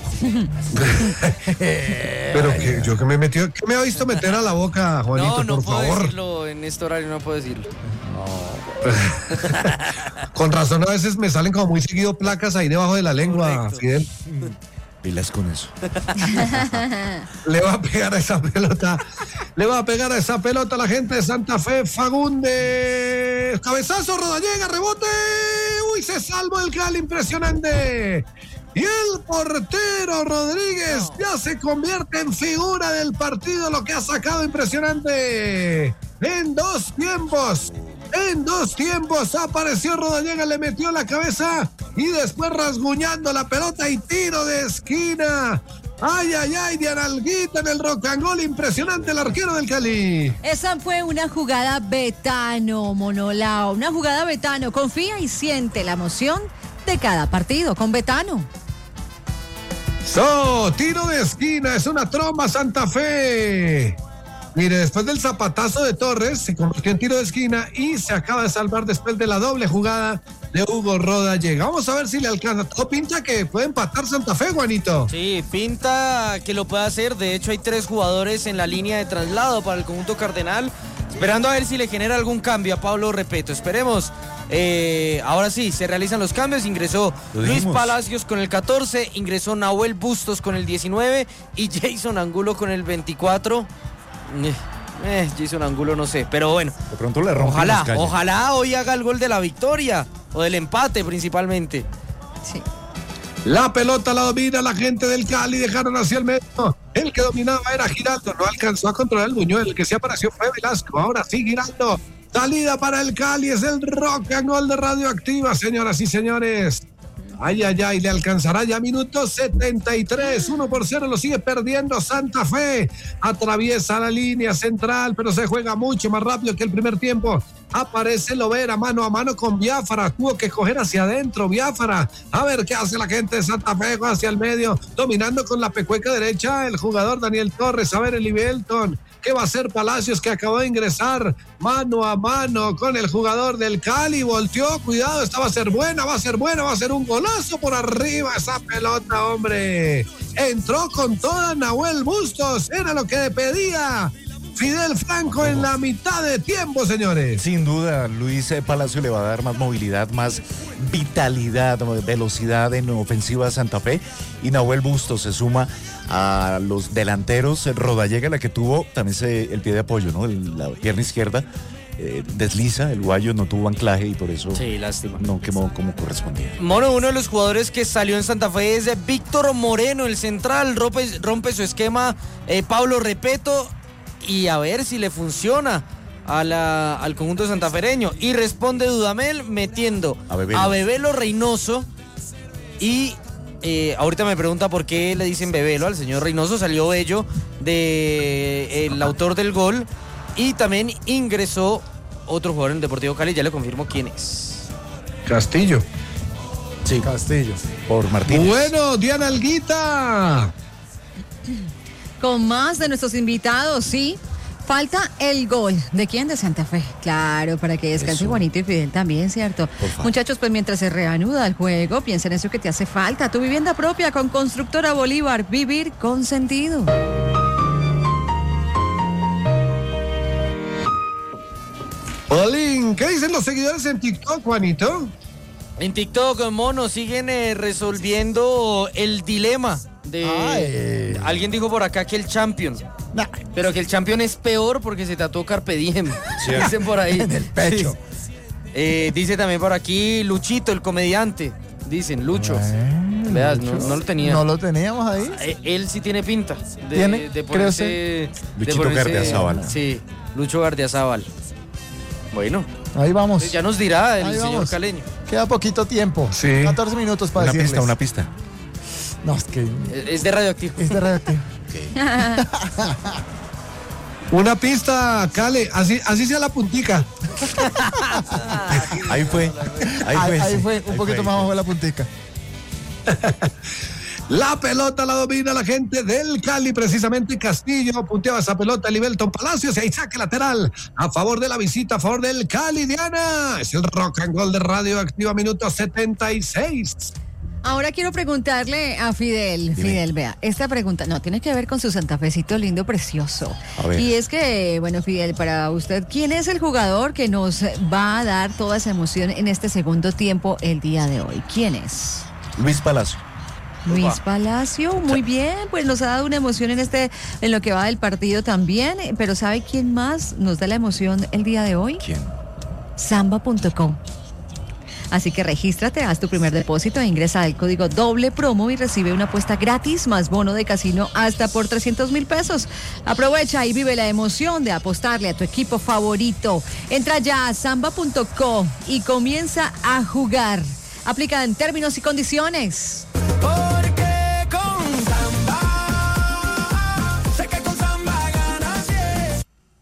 Pero que yo que me he metido, ¿qué me ha visto meter a la boca, Juanito, no, no por puedo favor? decirlo en este horario, no puedo decirlo. Con razón a veces me salen como muy seguido placas ahí debajo de la lengua, Correcto. Fidel. Pilas con eso. Le va a pegar a esa pelota. Le va a pegar a esa pelota la gente de Santa Fe. Fagundes. Cabezazo, Rodallega, rebote. Uy, se salvó el Cali, impresionante. Y el portero Rodríguez ya se convierte en figura del partido, lo que ha sacado impresionante. En dos tiempos. En dos tiempos apareció Rodallega, le metió la cabeza y después rasguñando la pelota y tiro de esquina. Ay, ay, ay, de Analguita en el rock and roll, impresionante el arquero del Cali. Esa fue una jugada Betano, Monolao, una jugada Betano. Confía y siente la emoción de cada partido con Betano. So, tiro de esquina, es una tromba Santa Fe. Mire, después del zapatazo de Torres, se convirtió en tiro de esquina y se acaba de salvar después de la doble jugada de Hugo Rodallega. Vamos a ver si le alcanza. Todo pinta que puede empatar Santa Fe, Juanito. Sí, pinta que lo puede hacer. De hecho, hay tres jugadores en la línea de traslado para el conjunto cardenal, esperando a ver si le genera algún cambio a Pablo Repeto. Esperemos. Eh, ahora sí, se realizan los cambios. Ingresó Luis Palacios con el catorce, ingresó Nahuel Bustos con el diecinueve y Jason Angulo con el veinticuatro. Eh, eh, Jason Angulo no sé, pero bueno. De pronto le rompe Ojalá, las calles. ojalá hoy haga el gol de la victoria o del empate principalmente. Sí. La pelota la domina la gente del Cali, dejaron hacia el medio. El que dominaba era Giraldo, no alcanzó a controlar el Buñuel, el que sí apareció fue Velasco. Ahora sí, Giraldo. Salida para el Cali, es el rock and roll de Radioactiva, señoras y señores. Ay, ay, ay, le alcanzará ya minuto setenta y tres, uno por cero, lo sigue perdiendo Santa Fe. Atraviesa la línea central, pero se juega mucho más rápido que el primer tiempo. Aparece Lovera mano a mano con Biafara, tuvo que coger hacia adentro Biafara. A ver qué hace la gente de Santa Fe, hacia el medio, dominando con la pecueca derecha el jugador Daniel Torres. A ver el Ibelton. ¿Qué va a hacer Palacios, que acabó de ingresar mano a mano con el jugador del Cali? Volteó, cuidado, esta va a ser buena, va a ser buena, va a ser un golazo por arriba esa pelota, hombre. Entró con toda Nahuel Bustos, era lo que pedía Fidel Franco en la mitad de tiempo, señores. Sin duda, Luis Palacio le va a dar más movilidad, más vitalidad, velocidad en ofensiva a Santa Fe. Y Nahuel Bustos se suma a los delanteros. Rodallega, la que tuvo también se, el pie de apoyo, ¿no? El, la pierna izquierda eh, desliza, el guayo no tuvo anclaje y por eso Sí, lástima. no quemó como correspondía. Mono, uno de los jugadores que salió en Santa Fe es Víctor Moreno, el central, rompe, rompe su esquema eh, Pablo Repeto, y a ver si le funciona a la, al conjunto santafereño. Y responde Dudamel metiendo a Bebelo, a Bebelo Reynoso. Y eh, ahorita me pregunta por qué le dicen Bebelo al señor Reynoso. Salió Bello, de, el autor del gol. Y también ingresó otro jugador en el Deportivo Cali, ya le confirmo quién es. Castillo. Sí, Castillo. por Martínez. Bueno, Diana Alguita. Con más de nuestros invitados, sí. Falta el gol. ¿De quién? De Santa Fe. Claro, para que descanse Eso. Juanito y Fidel también, ¿cierto? Muchachos, pues mientras se reanuda el juego, piensa en eso que te hace falta. Tu vivienda propia con Constructora Bolívar. Vivir con sentido. Olin, Mm, ¿Qué dicen los seguidores en TikTok, Juanito? En TikTok, mono, siguen eh, resolviendo el dilema de... Ay. Alguien dijo por acá que el Champion. Nah. Pero que el Champion es peor porque se tatuó Carpe Diem. Sí. Dicen por ahí. En el pecho. Sí. Eh, dice también por aquí Luchito, el comediante. Dicen, Lucho. Bueno, Veas, no, Lucho. no lo tenía. No lo teníamos ahí. Eh, Él sí tiene pinta de, ¿Tiene? de ponerse... de Luchito ponerse- Gardiazabal. Sí, Lucho Gardiazabal. Bueno, Ahí vamos. ya nos dirá el Ahí señor vamos. Caleño. Queda poquito tiempo. Sí. catorce minutos para Una decirles. pista, una pista. No, es que Es de radioactivo. es de radioactivo. Una pista, Cale, así, así sea la puntica. Ahí fue. Ahí Ahí, fue. ahí sí. fue, un Ahí poquito fue, más ahí abajo fue. de la puntica. La pelota la domina la gente del Cali, precisamente Castillo punteaba esa pelota, Livelton Palacios, y ahí saque lateral a favor de la visita, a favor del Cali, Diana. Es el Rock and Roll de Radioactiva, minuto setenta y seis. Ahora quiero preguntarle a Fidel. Dime. Fidel, vea, esta pregunta no tiene que ver con su santafecito lindo, precioso. A ver. Y es que, bueno, Fidel, para usted, ¿quién es el jugador que nos va a dar toda esa emoción en este segundo tiempo el día de hoy? ¿Quién es? Luis Palacio. Luis Palacio, muy bien, pues nos ha dado una emoción en este, en lo que va del partido también, eh, pero ¿sabe quién más nos da la emoción el día de hoy? ¿Quién? Samba punto com. Así que regístrate, haz tu primer depósito e ingresa el código doble promo y recibe una apuesta gratis más bono de casino hasta por trescientos mil pesos. Aprovecha y vive la emoción de apostarle a tu equipo favorito. Entra ya a samba punto com y comienza a jugar. Aplica en términos y condiciones. Porque con Samba, sé que con Samba ganas bien.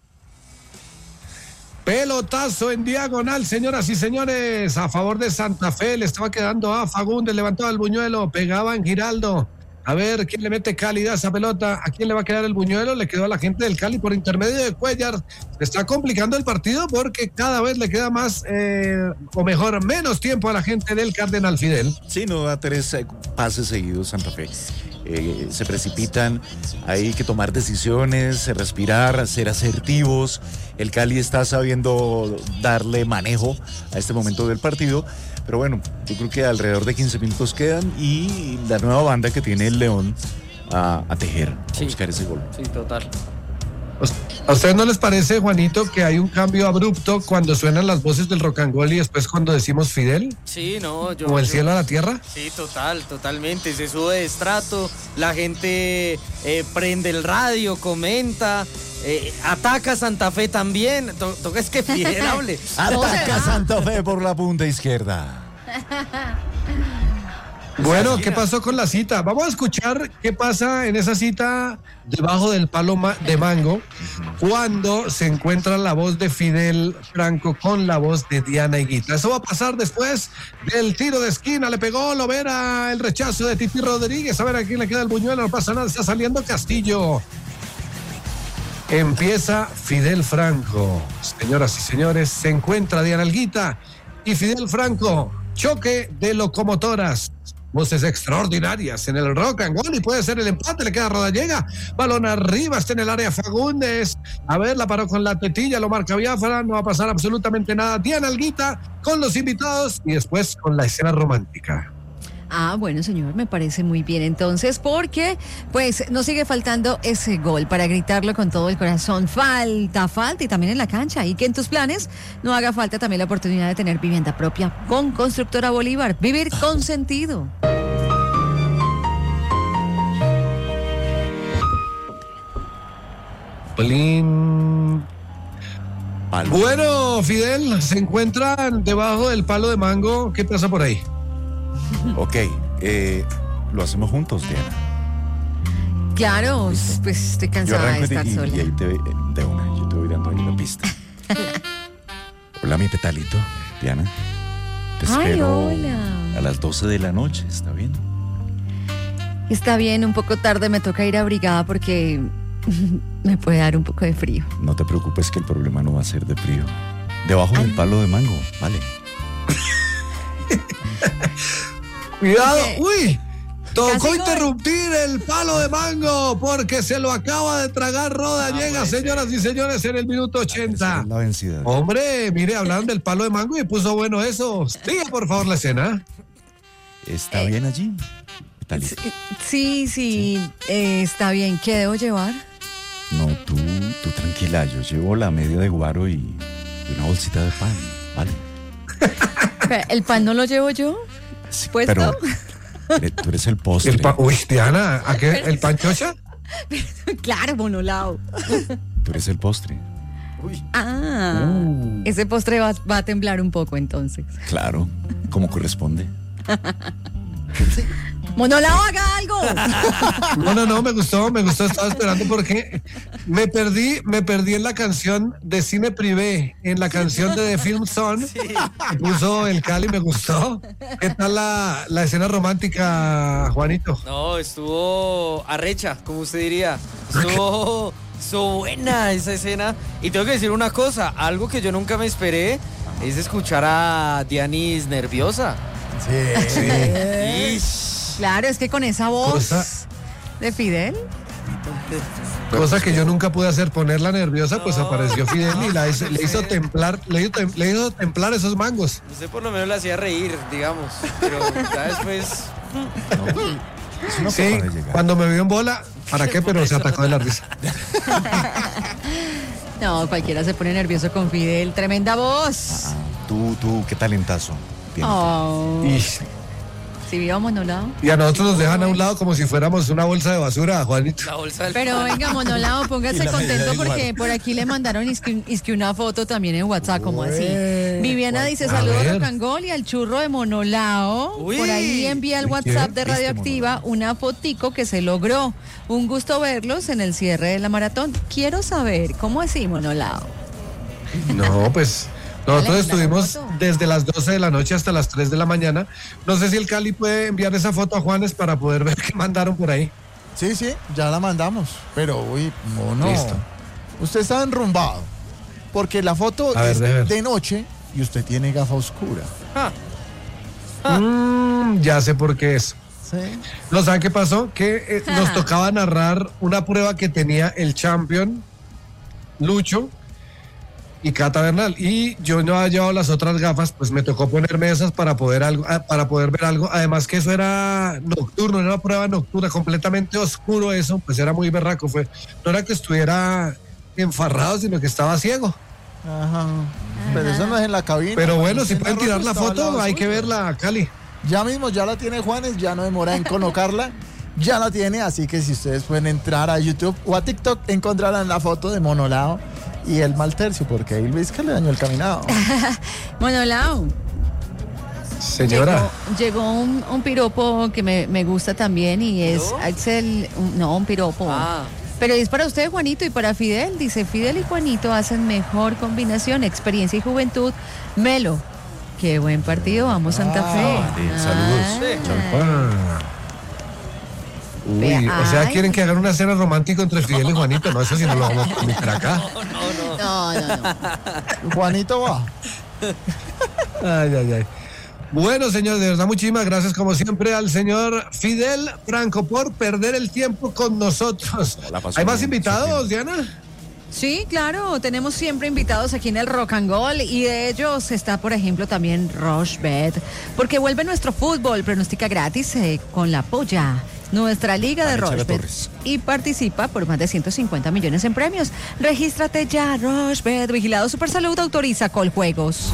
Pelotazo en diagonal, señoras y señores, a favor de Santa Fe, le estaba quedando a Fagundes, levantaba el buñuelo, pegaba en Giraldo. A ver, ¿quién le mete calidad a esa pelota? ¿A quién le va a quedar el buñuelo? Le quedó a la gente del Cali por intermedio de Cuellar. Se está complicando el partido porque cada vez le queda más, eh, o mejor, menos tiempo a la gente del Cardenal Fidel. Sí, no da tres eh, pases seguidos Santa Fe. Eh, se precipitan, hay que tomar decisiones, respirar, ser asertivos. El Cali está sabiendo darle manejo a este momento del partido, pero bueno, yo creo que alrededor de quince minutos quedan y la nueva banda que tiene el León a, a tejer, a Sí. buscar ese gol. Sí, total. ¿A ustedes no les parece, Juanito, que hay un cambio abrupto cuando suenan las voces del rock and roll y después cuando decimos Fidel? Sí, no, yo... ¿Como el yo- cielo a la tierra? Sí, total, totalmente. Se sube de estrato, la gente eh, prende el radio, comenta, eh, ataca a Santa Fe también. To- toca es que Fidel hable. Ataca Santa Fe por la punta izquierda. Bueno, ¿qué pasó con la cita? Vamos a escuchar qué pasa en esa cita debajo del palo ma- de mango cuando se encuentra la voz de Fidel Franco con la voz de Diana Higuita. Eso va a pasar después del tiro de esquina. Le pegó Lovera, el rechazo de Titi Rodríguez. A ver a quién le queda el buñuelo. No pasa nada, está saliendo Castillo. Empieza Fidel Franco. Señoras y señores, se encuentra Diana Higuita y Fidel Franco. Choque de locomotoras. Voces extraordinarias en el rock and roll y puede ser el empate, le queda Rodallega, balón arriba, está en el área Fagundes, a ver, la paró con la tetilla, lo marca Biafra, no va a pasar absolutamente nada. Diana Higuita con los invitados y después con la escena romántica. Ah, bueno, señor, me parece muy bien entonces, porque pues nos sigue faltando ese gol para gritarlo con todo el corazón. Falta, falta y también en la cancha. Y que en tus planes no haga falta también la oportunidad de tener vivienda propia con Constructora Bolívar. Vivir con sentido. Blin. Palo. Bueno, Fidel, se encuentran debajo del palo de mango. ¿Qué pasa por ahí? Ok, eh, lo hacemos juntos, Diana. Claro, pues estoy Yo cansada de arranco estar y, y- sola. y ahí te, de una, yo te voy dando ahí la pista. Hola, mi petalito, Diana. Te Ay, espero hola. a las doce de la noche, ¿está bien? Está bien, un poco tarde me toca ir abrigada porque me puede dar un poco de frío. No te preocupes que el problema no va a ser de frío. Debajo del palo de mango, vale. Cuidado, Ok. uy, Tocó Casi gol. interrumpir el palo de mango porque se lo acaba de tragar Roda. Llega, señoras y señores, en el minuto ochenta. La vencida. Hombre, mire, hablaron del palo de mango y puso bueno eso. Siga, por favor, la escena. ¿Está bien allí? ¿Está listo? Sí, sí, eh, está bien. ¿Qué debo llevar? No, tú, tú tranquila. Yo llevo la media de guaro y, y una bolsita de pan, ¿vale? Pero, ¿el pan no lo llevo yo? Sí, ¿Puesto? pero eh, tú eres el postre. El pa- Uy, Diana, ¿a qué? ¿El panchocha? Claro, monolao. Tú eres el postre. Ah, Uh. ese postre va, va a temblar un poco entonces. Claro, como corresponde. Monolao, haga algo. No, no, no, me gustó, me gustó, estaba esperando porque me perdí, me perdí en la canción de Cine Privé, en la canción de The Film Zone, que puso el Cali, me gustó. ¿Qué tal la, la escena romántica, Juanito? No, estuvo arrecha, como usted diría. Estuvo, estuvo buena esa escena. Y tengo que decir una cosa, algo que yo nunca me esperé es escuchar a Dianis nerviosa. Sí. Ish. Claro, es que con esa voz Cosa- de Fidel. Cosa que yo nunca pude hacer, ponerla nerviosa, pues apareció Fidel y la hizo- le hizo templar, le hizo, tem- le hizo templar esos mangos. Usted por lo menos la hacía reír, digamos. Pero ya después. Es una Sí, forma de llegar. cuando me vio en bola, ¿para qué? Pero se atacó de la risa. No, cualquiera se pone nervioso con Fidel. Tremenda voz. Ah, tú, tú, qué talentazo. Bien. Oh. Y, Si viva Monolao. y a nosotros nos dejan a un lado como si fuéramos una bolsa de basura, Juanito. La bolsa del Pero venga, Monolao, póngase contento porque por aquí le mandaron isque, isque una foto también en WhatsApp, como así. Viviana dice, A saludos ver. a Rocangol y al churro de Monolao. Uy. Por ahí envía al ¿De WhatsApp quién? de Radioactiva una fotico que se logró. Un gusto verlos en el cierre de la maratón. Quiero saber, ¿cómo así, Monolao? No, pues nosotros Dale, estuvimos la foto. desde las doce de la noche hasta las tres de la mañana. No sé si el Cali puede enviar esa foto a Juanes para poder ver qué mandaron por ahí. Sí, sí, ya la mandamos. Pero, uy, mono. Listo. Usted está enrumbado. Porque la foto A ver, es de ver. de noche y usted tiene gafa oscura. Mm, ya sé por qué es. Sí. ¿No saben qué pasó? Que eh, nos tocaba narrar una prueba que tenía el champion Lucho y Cata Bernal. Y yo no había llevado las otras gafas, pues me tocó ponerme esas para poder algo, ah, para poder ver algo. Además que eso era nocturno, era una prueba nocturna, completamente oscuro eso, pues era muy berraco. Fue, no era que estuviera enfarrado, sino que estaba ciego. Ajá. Pero eso no es en la cabina. Pero bueno, Usted si pueden narró tirar que la estaba al foto, lado hay que suyo. verla, Cali. Ya mismo ya la tiene Juanes, ya no demora en colocarla. Ya la tiene, así que si ustedes pueden entrar a YouTube o a TikTok, encontrarán la foto de Monolao y el mal tercio, porque ahí Luis que le dañó el caminado. Monolao. Señora. Llegó, llegó un, un piropo que me, me gusta también y es ¿No? Axel, un- no, un piropo. Ah. Pero es para usted, Juanito, y para Fidel. Dice, Fidel y Juanito hacen mejor combinación, experiencia y juventud. Melo, qué buen partido, vamos Santa Ah, Fe. vale, saludos. Ah. Ah. Uy, Vea, o sea, ay. quieren que hagan una escena romántica entre Fidel y Juanito. No, eso sí no lo vamos a permitir acá. No, no, no. Juanito va. Ay, ay, ay. Bueno, señor, de verdad, muchísimas gracias, como siempre, al señor Fidel Franco por perder el tiempo con nosotros. La pasó ¿Hay más bien, invitados, Diana? Sí, claro, tenemos siempre invitados aquí en el Rock and Roll y de ellos está, por ejemplo, también Rochebet, porque vuelve nuestro fútbol, pronostica gratis eh, con la polla, nuestra liga de Vanessa Rochebet, Torres. y participa por más de ciento cincuenta millones en premios. Regístrate ya, Rochebet, Vigilado Supersalud, autoriza Coljuegos.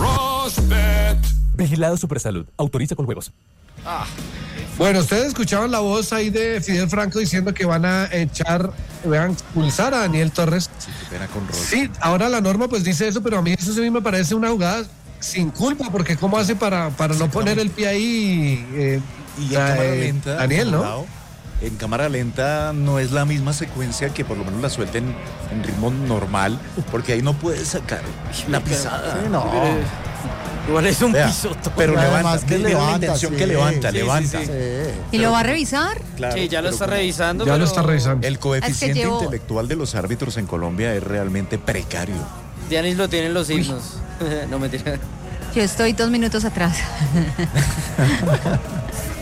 Vigilado Supersalud. Autoriza con juegos. Bueno, ustedes escuchaban la voz ahí de Fidel Franco diciendo que van a echar, van a expulsar a Daniel Torres. Sí, qué pena con Rosa. Sí, ahora la norma pues dice eso, pero a mí eso sí me parece una jugada sin culpa, porque ¿cómo hace para, para no poner el pie ahí eh, Y en la- cámara eh, lenta, Daniel, ¿no? Lado, en cámara lenta no es la misma secuencia que por lo menos la suelten en ritmo normal, porque ahí no puedes sacar la pisada. Sí, no. Igual es un Vea, pisoto. pero Y levanta, además que mira la levanta, intención sí. que levanta, Sí, sí, levanta. sí. Sí. ¿Y lo va a revisar? Claro, Sí, ya lo pero está como revisando. Ya lo pero- está revisando. El coeficiente llevo- intelectual de los árbitros en Colombia es realmente precario. Dianis lo tiene en los himnos. No me tira. Yo estoy dos minutos atrás.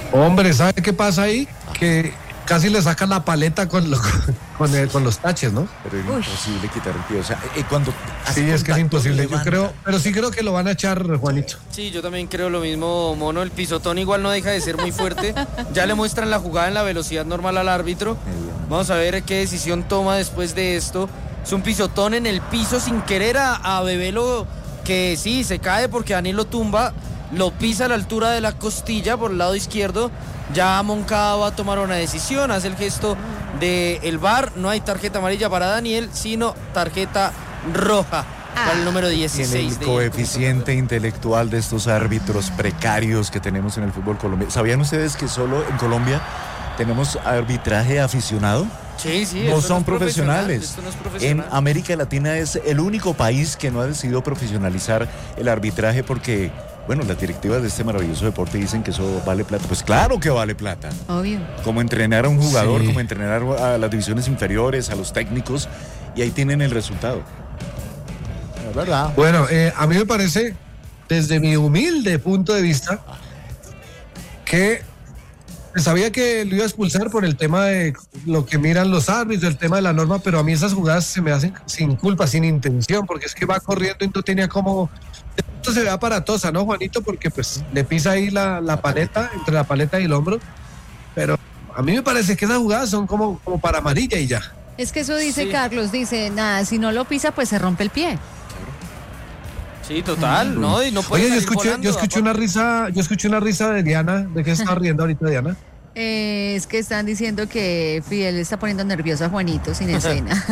Hombre, ¿sabe qué pasa ahí? Que casi le sacan la paleta con, lo- con, el- con los taches, ¿no? Pero es Uy. imposible quitar el pie. O sea, eh, cuando hace Sí, es que es contacto, imposible. Yo levanta. creo, pero sí creo que lo van a echar, Juanito. Sí, yo también creo lo mismo, Mono. El pisotón igual no deja de ser muy fuerte. Ya le muestran la jugada en la velocidad normal al árbitro. Vamos a ver qué decisión toma después de esto. Es un pisotón en el piso sin querer a, a Bebelo, que sí, se cae porque Daniel lo tumba. Lo pisa a la altura de la costilla por el lado izquierdo. Ya Moncada va a tomar una decisión. Hace el gesto del V A R. No hay tarjeta amarilla para Daniel, sino tarjeta roja para el número Tiene el dieciséis. de- coeficiente intelectual de estos árbitros precarios que tenemos en el fútbol colombiano. ¿Sabían ustedes que solo en Colombia tenemos arbitraje aficionado? Sí, sí. No esto son es profesional, profesionales. esto no es En profesional. América Latina es el único país que no ha decidido profesionalizar el arbitraje porque, bueno, las directivas de este maravilloso deporte dicen que eso vale plata. Pues claro que vale plata. Obvio. Como entrenar a un jugador, Sí. como entrenar a las divisiones inferiores, a los técnicos, y ahí tienen el resultado. Es verdad. Bueno, eh, a mí me parece, desde mi humilde punto de vista, que sabía que lo iba a expulsar por el tema de lo que miran los árbitros, el tema de la norma, pero a mí esas jugadas se me hacen sin culpa, sin intención, porque es que va corriendo y no tenía como... Esto se ve aparatosa, ¿no, Juanito? Porque pues le pisa ahí la, la paleta, entre la paleta y el hombro, pero a mí me parece que esas jugadas son como, como para amarilla y ya. Es que eso dice Sí. Carlos, dice, nada, si no lo pisa, pues se rompe el pie. Sí, total, ¿no? Y no puede Oye, yo salir escuché, volando, yo escuché una risa, yo escuché una risa de Diana, ¿de qué se está riendo ahorita Diana? Eh, es que están diciendo que Fidel está poniendo nervioso a Juanito sin escena.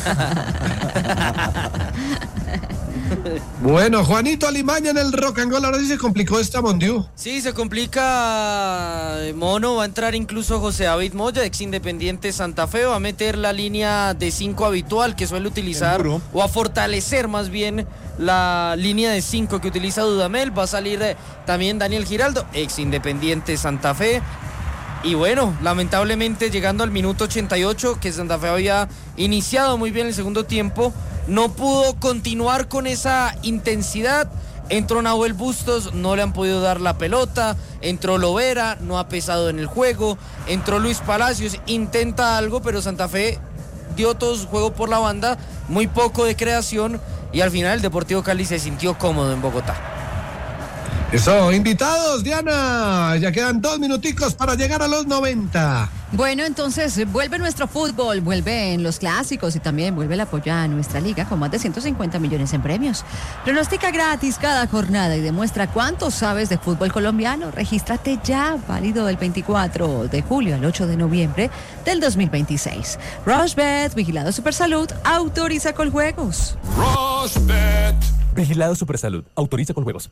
Bueno, Juanito Alimaña en el Rock and Roll, ahora sí se complicó esta Mondiú. Sí, se complica, Mono. Va a entrar incluso José David Moya, ex Independiente Santa Fe. Va a meter la línea de cinco habitual que suele utilizar, Seguro. o a fortalecer más bien la línea de cinco que utiliza Dudamel. Va a salir eh, también Daniel Giraldo, ex Independiente Santa Fe. Y bueno, lamentablemente llegando al minuto ochenta y ocho, que Santa Fe había iniciado muy bien el segundo tiempo, no pudo continuar con esa intensidad. Entró Nahuel Bustos, no le han podido dar la pelota. Entró Lovera, no ha pesado en el juego. Entró Luis Palacios, intenta algo, pero Santa Fe dio todo su juego por la banda, muy poco de creación, y al final el Deportivo Cali se sintió cómodo en Bogotá. Eso, invitados, Diana, ya quedan dos minuticos para llegar a los noventa. Bueno, entonces vuelve nuestro fútbol, vuelven los clásicos y también vuelve el apoyo a nuestra liga con más de ciento cincuenta millones en premios. Pronostica gratis cada jornada y demuestra cuánto sabes de fútbol colombiano. Regístrate ya, válido del veinticuatro de julio al ocho de noviembre del dos mil veintiséis. Rushbet, Vigilado Supersalud, autoriza con juegos. Rosbet. Vigilado Supersalud. Autoriza con juegos.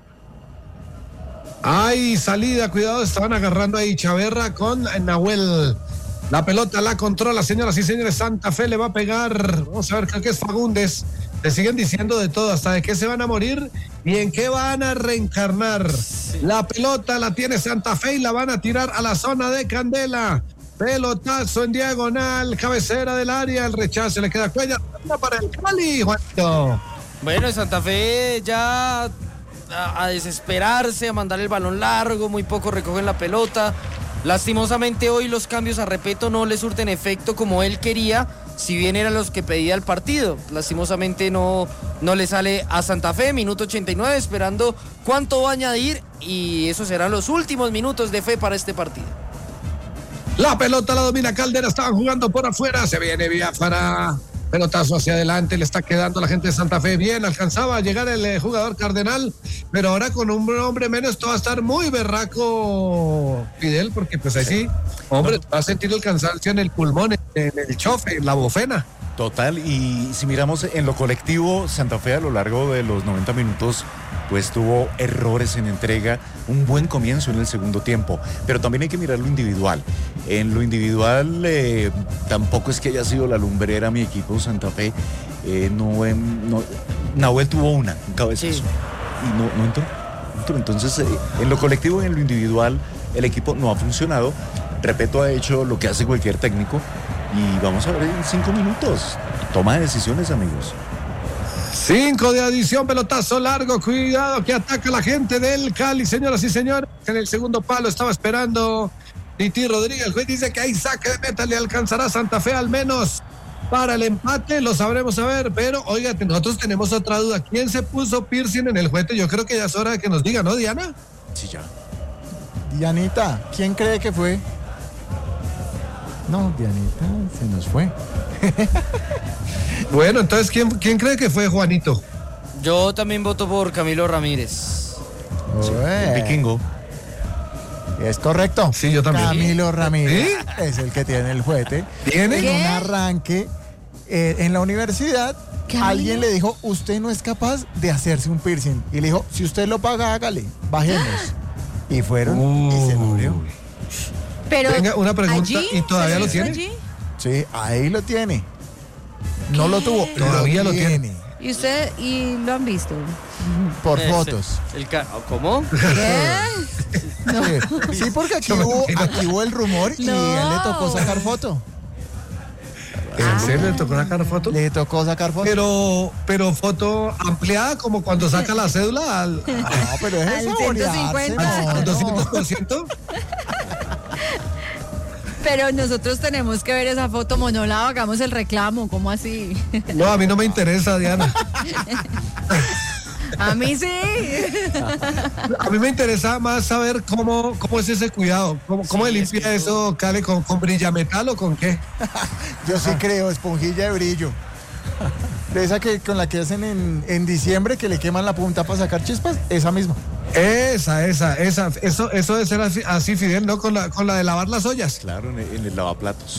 Ay, salida, cuidado, estaban agarrando ahí Chaverra con Nahuel. La pelota la controla, señoras y señores. Santa Fe le va a pegar. Vamos a ver, creo que es Fagundes. Le siguen diciendo de todo, hasta de qué se van a morir y en qué van a reencarnar. La pelota la tiene Santa Fe y la van a tirar a la zona de Candela. Pelotazo en diagonal, cabecera del área, el rechazo le queda Cuellar para el Cali, Juanito. Bueno, Santa Fe ya a, a desesperarse, a mandar el balón largo, muy poco recogen la pelota. Lastimosamente hoy los cambios a Repeto no le surten efecto como él quería, si bien eran los que pedía el partido. Lastimosamente no, no le sale a Santa Fe, minuto ochenta y nueve, esperando cuánto va a añadir, y esos serán los últimos minutos de Fe para este partido. La pelota la domina Caldera, estaban jugando por afuera, se viene Biafara. Pelotazo hacia adelante, le está quedando a la gente de Santa Fe bien, alcanzaba a llegar el eh, jugador Cardenal, pero ahora con un hombre menos esto va a estar muy berraco, Fidel, porque pues ahí sí, hombre, va a sentir el cansancio en el pulmón, en el chofe, en la bofena. Total, y si miramos en lo colectivo, Santa Fe a lo largo de los noventa minutos pues tuvo errores en entrega, un buen comienzo en el segundo tiempo, pero también hay que mirar lo individual. En lo individual eh, tampoco es que haya sido la lumbrera mi equipo Santa Fe, eh, no, eh, no, Nahuel tuvo una, un cabezazo, Sí. y no, no entró, no entró. Entonces eh, en lo colectivo y en lo individual el equipo no ha funcionado. Repeto, ha hecho lo que hace cualquier técnico y vamos a ver en cinco minutos. Toma de decisiones, amigos. Cinco de adición, pelotazo largo, cuidado que ataca la gente del Cali, señoras y señores. En el segundo palo estaba esperando Titi Rodríguez. El juez dice que hay saque de meta, le alcanzará Santa Fe al menos para el empate, lo sabremos saber, pero oiga, nosotros tenemos otra duda. ¿Quién se puso piercing en el juguete? Yo creo que ya es hora de que nos diga, ¿no, Diana? Sí, ya. Dianita, ¿quién cree que fue? No, Dianita, se nos fue. Bueno, entonces, ¿quién, quién cree que fue, Juanito? Yo también voto por Camilo Ramírez. Ué, El vikingo. es correcto. Sí, yo también. Camilo Ramírez es el que tiene el juguete. ¿Tiene? En ¿Qué? un arranque eh, en la universidad, ¿Camilo? alguien le dijo, usted no es capaz de hacerse un piercing. Y le dijo, si usted lo paga, hágale, bajemos. Y fueron y se murió. Uy. Pero Venga, una pregunta, allí, ¿y todavía ¿se lo hizo tiene? allí? Sí, ahí lo tiene. No lo tuvo, Todavía lo tiene. ¿Y usted y lo han visto? Por Ese, fotos. El ca- ¿Cómo? ¿Qué? No. Sí, sí, porque aquí No me hubo, imagino. aquí hubo el rumor y No. a él le tocó sacar foto. ¿En serio le tocó sacar foto? Le tocó sacar foto. Pero, pero foto ampliada como cuando saca la cédula al, No, pero es Al saborearse, ciento cincuenta. no, al no. doscientos por ciento. Pero nosotros tenemos que ver esa foto monolado, hagamos el reclamo, ¿cómo así? No, a mí no me interesa, Diana. A mí sí. A mí me interesa más saber cómo, cómo es ese cuidado. ¿Cómo, cómo Sí, se es limpia que eso, Cale? ¿Con, con brillametal o con qué? Yo sí creo, esponjilla de brillo. De esa que con la que hacen en, en diciembre, que le queman la punta para sacar chispas, esa misma. Esa, esa, esa. Eso, eso debe ser así, así, Fidel, ¿no? Con la, con la de lavar las ollas. Claro, en el, en el lavaplatos.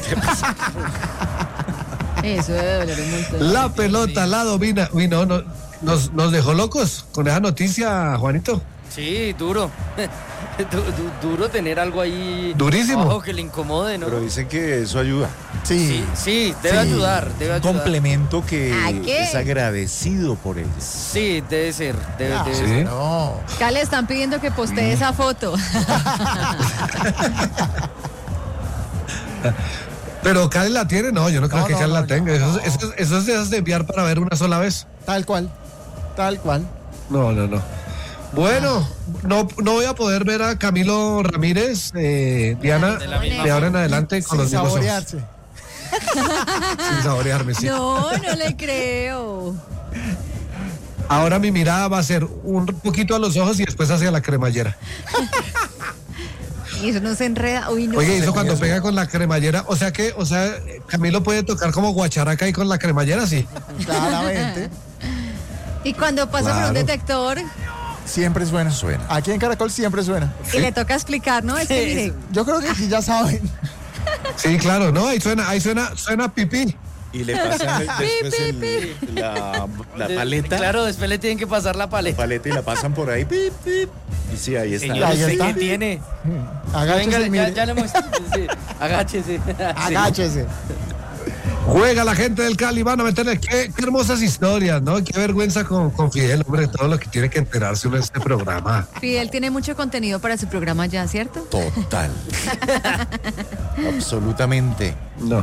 Eso debe doler un montón. La pelota la domina. Uy, no, no. Nos, nos dejó locos con esa noticia, Juanito. Sí, duro. Du- du- duro tener algo ahí. Durísimo. abajo que le incomode, ¿no? Pero dicen que eso ayuda. Sí. Sí, sí, debe Sí. ayudar, debe Un ayudar. complemento que ¿A qué? es agradecido por ellos. Sí, debe ser, debe, Ah, debe sí. ser. No. Acá le están pidiendo que postee esa foto. Pero Cale la tiene, no, yo no creo No, que no, Cale no, la tenga. no, Eso, eso, eso es de esas de enviar para ver una sola vez. Tal cual. Tal cual. No, no, no. Bueno, no, no voy a poder ver a Camilo Ramírez, eh, Diana, De la misma de ahora en forma. adelante con Sin los mismos ojos. saborearse. Sin saborearme, sí. No, no le creo. Ahora mi mirada va a ser un poquito a los ojos y después hacia la cremallera. Y eso no se enreda. Uy, no. Oye, eso cuando pega con la cremallera, o sea que, o sea, Camilo puede tocar como guacharaca ahí con la cremallera, sí. Claramente. Y cuando pasa por un Claro. detector Siempre suena. Suena. Aquí en Caracol siempre suena. y le toca explicar, ¿no? Es que mire, Yo creo que aquí ya saben. Sí, claro, no, ahí suena, ahí suena, suena pipí. Y le pasan después el- la, la De- paleta. Claro, después le tienen que pasar la La paleta. paleta y la pasan por ahí. Pip, pip. Y sí, ahí está. Señor, Ahí ¿usted está. qué tiene? Agáchese, Venga, mire. ya, ya le muestro. Sí, agáchese. Sí. Agáchese. Juega la gente del Cali, van a meterle. Qué, qué hermosas historias, ¿no? Qué vergüenza con, con Fidel, hombre, todo lo que tiene que enterarse uno de este programa. Fidel tiene mucho contenido para su programa ya, ¿cierto? Total. Absolutamente. No.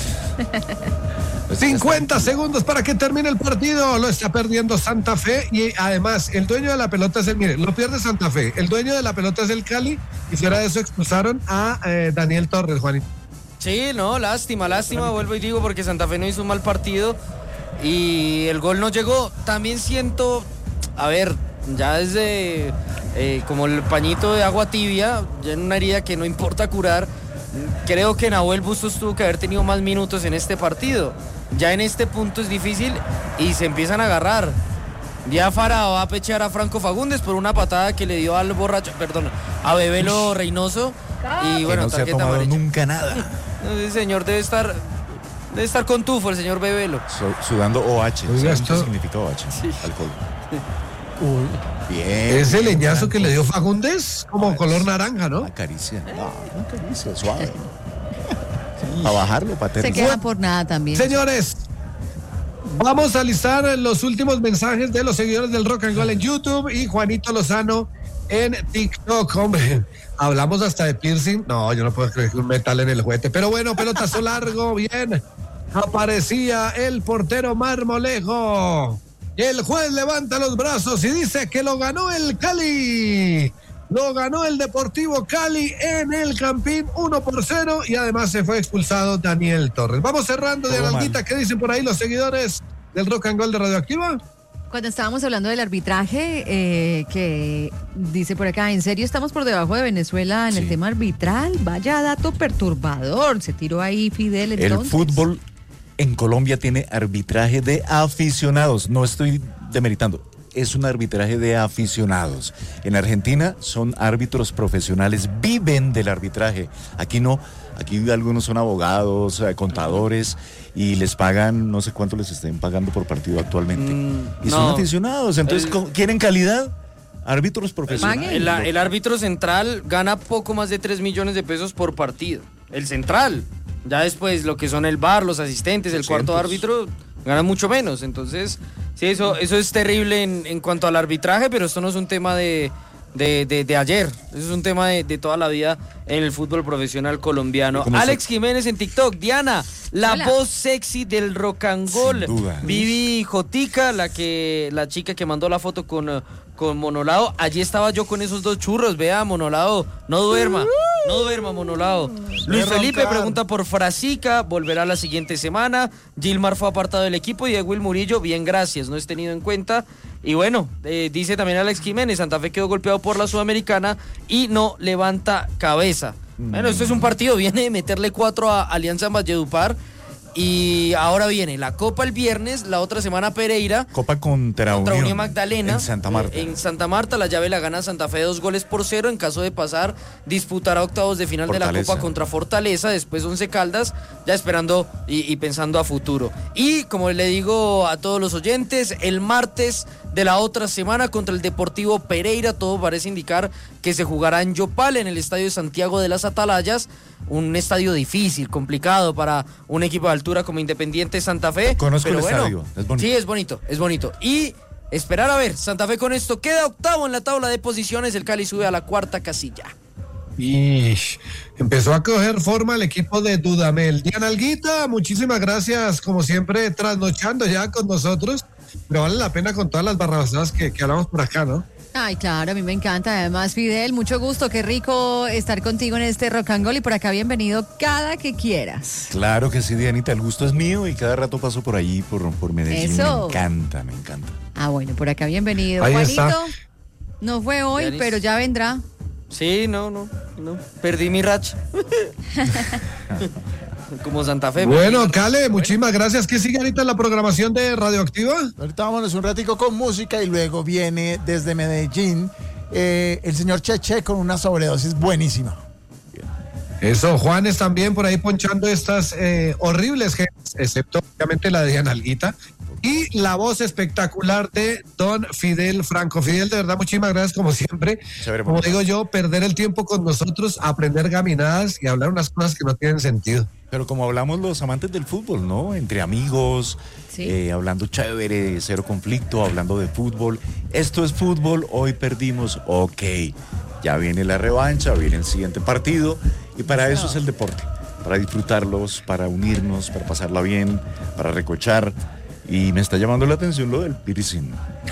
cincuenta segundos para que termine el partido. Lo está perdiendo Santa Fe y además el dueño de la pelota es el, mire, lo pierde Santa Fe. El dueño de la pelota es el Cali y fuera de eso expulsaron a eh, Daniel Torres, Juanito. Sí, no, lástima, lástima, vuelvo y digo porque Santa Fe no hizo un mal partido y el gol no llegó. También siento, a ver, ya desde eh, como el pañito de agua tibia, ya en una herida que no importa curar, creo que Nahuel Bustos tuvo que haber tenido más minutos en este partido. Ya en este punto es difícil y se empiezan a agarrar. Ya Fara va a pechear a Franco Fagundes por una patada que le dio al borracho, perdón, a Bebelo Reynoso. Y Que bueno, no se ha tarjeta tomado amarilla. nunca nada. El señor debe estar debe estar con tufo, el señor Bebelo. So- sudando O H. Oiga, ¿Saben qué esto- significa O H? Sí. Alcohol. Uy. Bien. Ese bien, leñazo que le dio Franco. Fagundes, como color naranja, ¿no? Una caricia. No, una caricia, suave. Para bajarlo, para Se aterrizar. queda por nada también. Señores, vamos a listar los últimos mensajes de los seguidores del Rock and Roll en YouTube y Juanito Lozano en TikTok. Hombre, hablamos hasta de piercing. No, yo no puedo creer que un metal en el juguete. Pero bueno, pelotazo largo, bien. aparecía el portero Marmolejo. El juez levanta los brazos y dice que lo ganó el Cali. Lo ganó el Deportivo Cali en el Campín uno por cero y además se fue expulsado Daniel Torres. Vamos cerrando de Analguita. ¿Qué dicen por ahí los seguidores del Rock and Gold de Radioactiva? Cuando estábamos hablando del arbitraje, eh, que dice por acá, ¿en serio estamos por debajo de Venezuela en sí. el tema arbitral? Vaya dato perturbador, se tiró ahí Fidel entonces. El fútbol en Colombia tiene arbitraje de aficionados, no estoy demeritando, es un arbitraje de aficionados. En Argentina son árbitros profesionales, viven del arbitraje, aquí no. Aquí algunos son abogados, contadores y les pagan, no sé cuánto les estén pagando por partido actualmente. Mm, y son no. aficionados, entonces el, ¿quieren calidad? Árbitros profesionales. El, el árbitro central gana poco más de tres millones de pesos por partido. El central. Ya después lo que son el V A R, los asistentes, el cuarto árbitro, ganan mucho menos. Entonces, sí, eso, eso es terrible en, en cuanto al arbitraje, pero esto no es un tema de... De, de, de ayer, eso es un tema de, de toda la vida en el fútbol profesional colombiano. Alex se... Jiménez en TikTok, Diana, la Hola. voz sexy del rock and roll. Vivi Jotica, la que la chica que mandó la foto con, con Monolao. Allí estaba yo con esos dos churros, vea, Monolao, no duerma, no duerma, Monolao. Luis Felipe pregunta por Frasica, volverá la siguiente semana. Gilmar fue apartado del equipo y de Will Murillo, bien, gracias, no es tenido en cuenta. Y bueno, eh, dice también Alex Jiménez, Santa Fe quedó golpeado por la Sudamericana y no levanta cabeza. Mm. Bueno, esto es un partido, viene de meterle cuatro a Alianza Valledupar y ahora viene la Copa el viernes, la otra semana Pereira. Copa contra, contra Unión, Unión Magdalena. En Santa Marta. Eh, en Santa Marta, la llave la gana Santa Fe dos goles por cero. En caso de pasar, disputará octavos de final Fortaleza. de la Copa contra Fortaleza, después Once Caldas, ya esperando y, y pensando a futuro. Y como le digo a todos los oyentes, el martes de la otra semana contra el Deportivo Pereira, todo parece indicar que se jugará en Yopal, en el estadio de Santiago de las Atalayas, un estadio difícil, complicado para un equipo de altura como Independiente Santa Fe. Conozco pero el bueno, estadio, es bonito. Sí, es bonito, es bonito. Y esperar a ver, Santa Fe con esto queda octavo en la tabla de posiciones, el Cali sube a la cuarta casilla. Y empezó a coger forma el equipo de Dudamel. Diana Alguita, muchísimas gracias, como siempre, trasnochando ya con nosotros, pero vale la pena con todas las barrabasadas que, que hablamos por acá, ¿no? Ay, claro, a mí me encanta. Además, Fidel, mucho gusto, qué rico estar contigo en este Rock and Roll y por acá bienvenido cada que quieras. Claro que sí, Dianita, el gusto es mío y cada rato paso por allí, por, por Medellín. Eso. Me encanta, me encanta. Ah, bueno, por acá bienvenido. Ahí Juanito, está. No fue hoy, Yanis. Pero ya vendrá. Sí, no, no, no. Perdí mi racha. Como Santa Fe. Bueno, Cale, muchísimas gracias. ¿Qué sigue ahorita en la programación de Radioactiva? Ahorita vámonos un ratico con música y luego viene desde Medellín eh, el señor Cheche con una sobredosis buenísima. Eso, Juanes también por ahí ponchando estas eh, horribles genes, excepto obviamente la de Diana Alguita. Y la voz espectacular de don Fidel Franco. Fidel, de verdad, muchísimas gracias como siempre. Chévere, como digo yo, perder el tiempo con nosotros, aprender gaminadas y hablar unas cosas que no tienen sentido. Pero como hablamos los amantes del fútbol, ¿no? Entre amigos, sí. eh, hablando chévere, cero conflicto, hablando de fútbol. Esto es fútbol, hoy perdimos, ok. Ya viene la revancha, viene el siguiente partido y para eso es el deporte. Para disfrutarlos, para unirnos, para pasarla bien, para recochar. Y me está llamando la atención lo del piercing.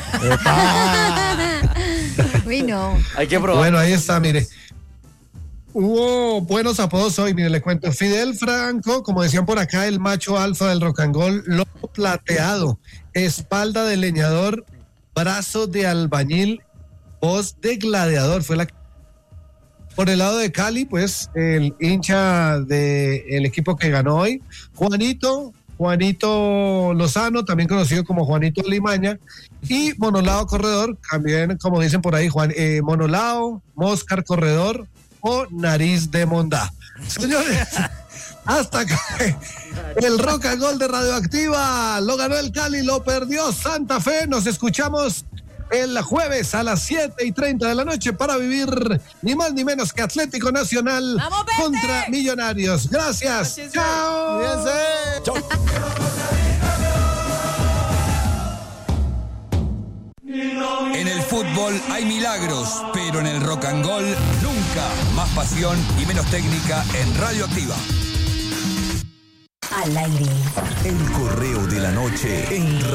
Uy, no. Hay que probar. Bueno, ahí está, mire. Hubo buenos apodos hoy, mire, le cuento. Fidel Franco, como decían por acá, el macho alfa del rock and roll, lobo plateado, espalda de leñador, brazo de albañil, voz de gladiador. Fue la. Por el lado de Cali, pues, el hincha del equipo que ganó hoy, Juanito. Juanito Lozano, también conocido como Juanito Limaña, y Monolao Corredor, también como dicen por ahí, Juan, eh, Monolao, Moscar Corredor o Nariz de Mondá. Señores, hasta acá el Rock and Roll de Radioactiva, lo ganó el Cali, lo perdió Santa Fe, nos escuchamos el jueves a las siete y treinta de la noche para vivir ni más ni menos que Atlético Nacional contra Millonarios. Gracias. Gracias. Chao. Chao. En el fútbol hay milagros, pero en el rock and roll nunca. Más pasión y menos técnica en Radioactiva. al aire. El correo de la noche en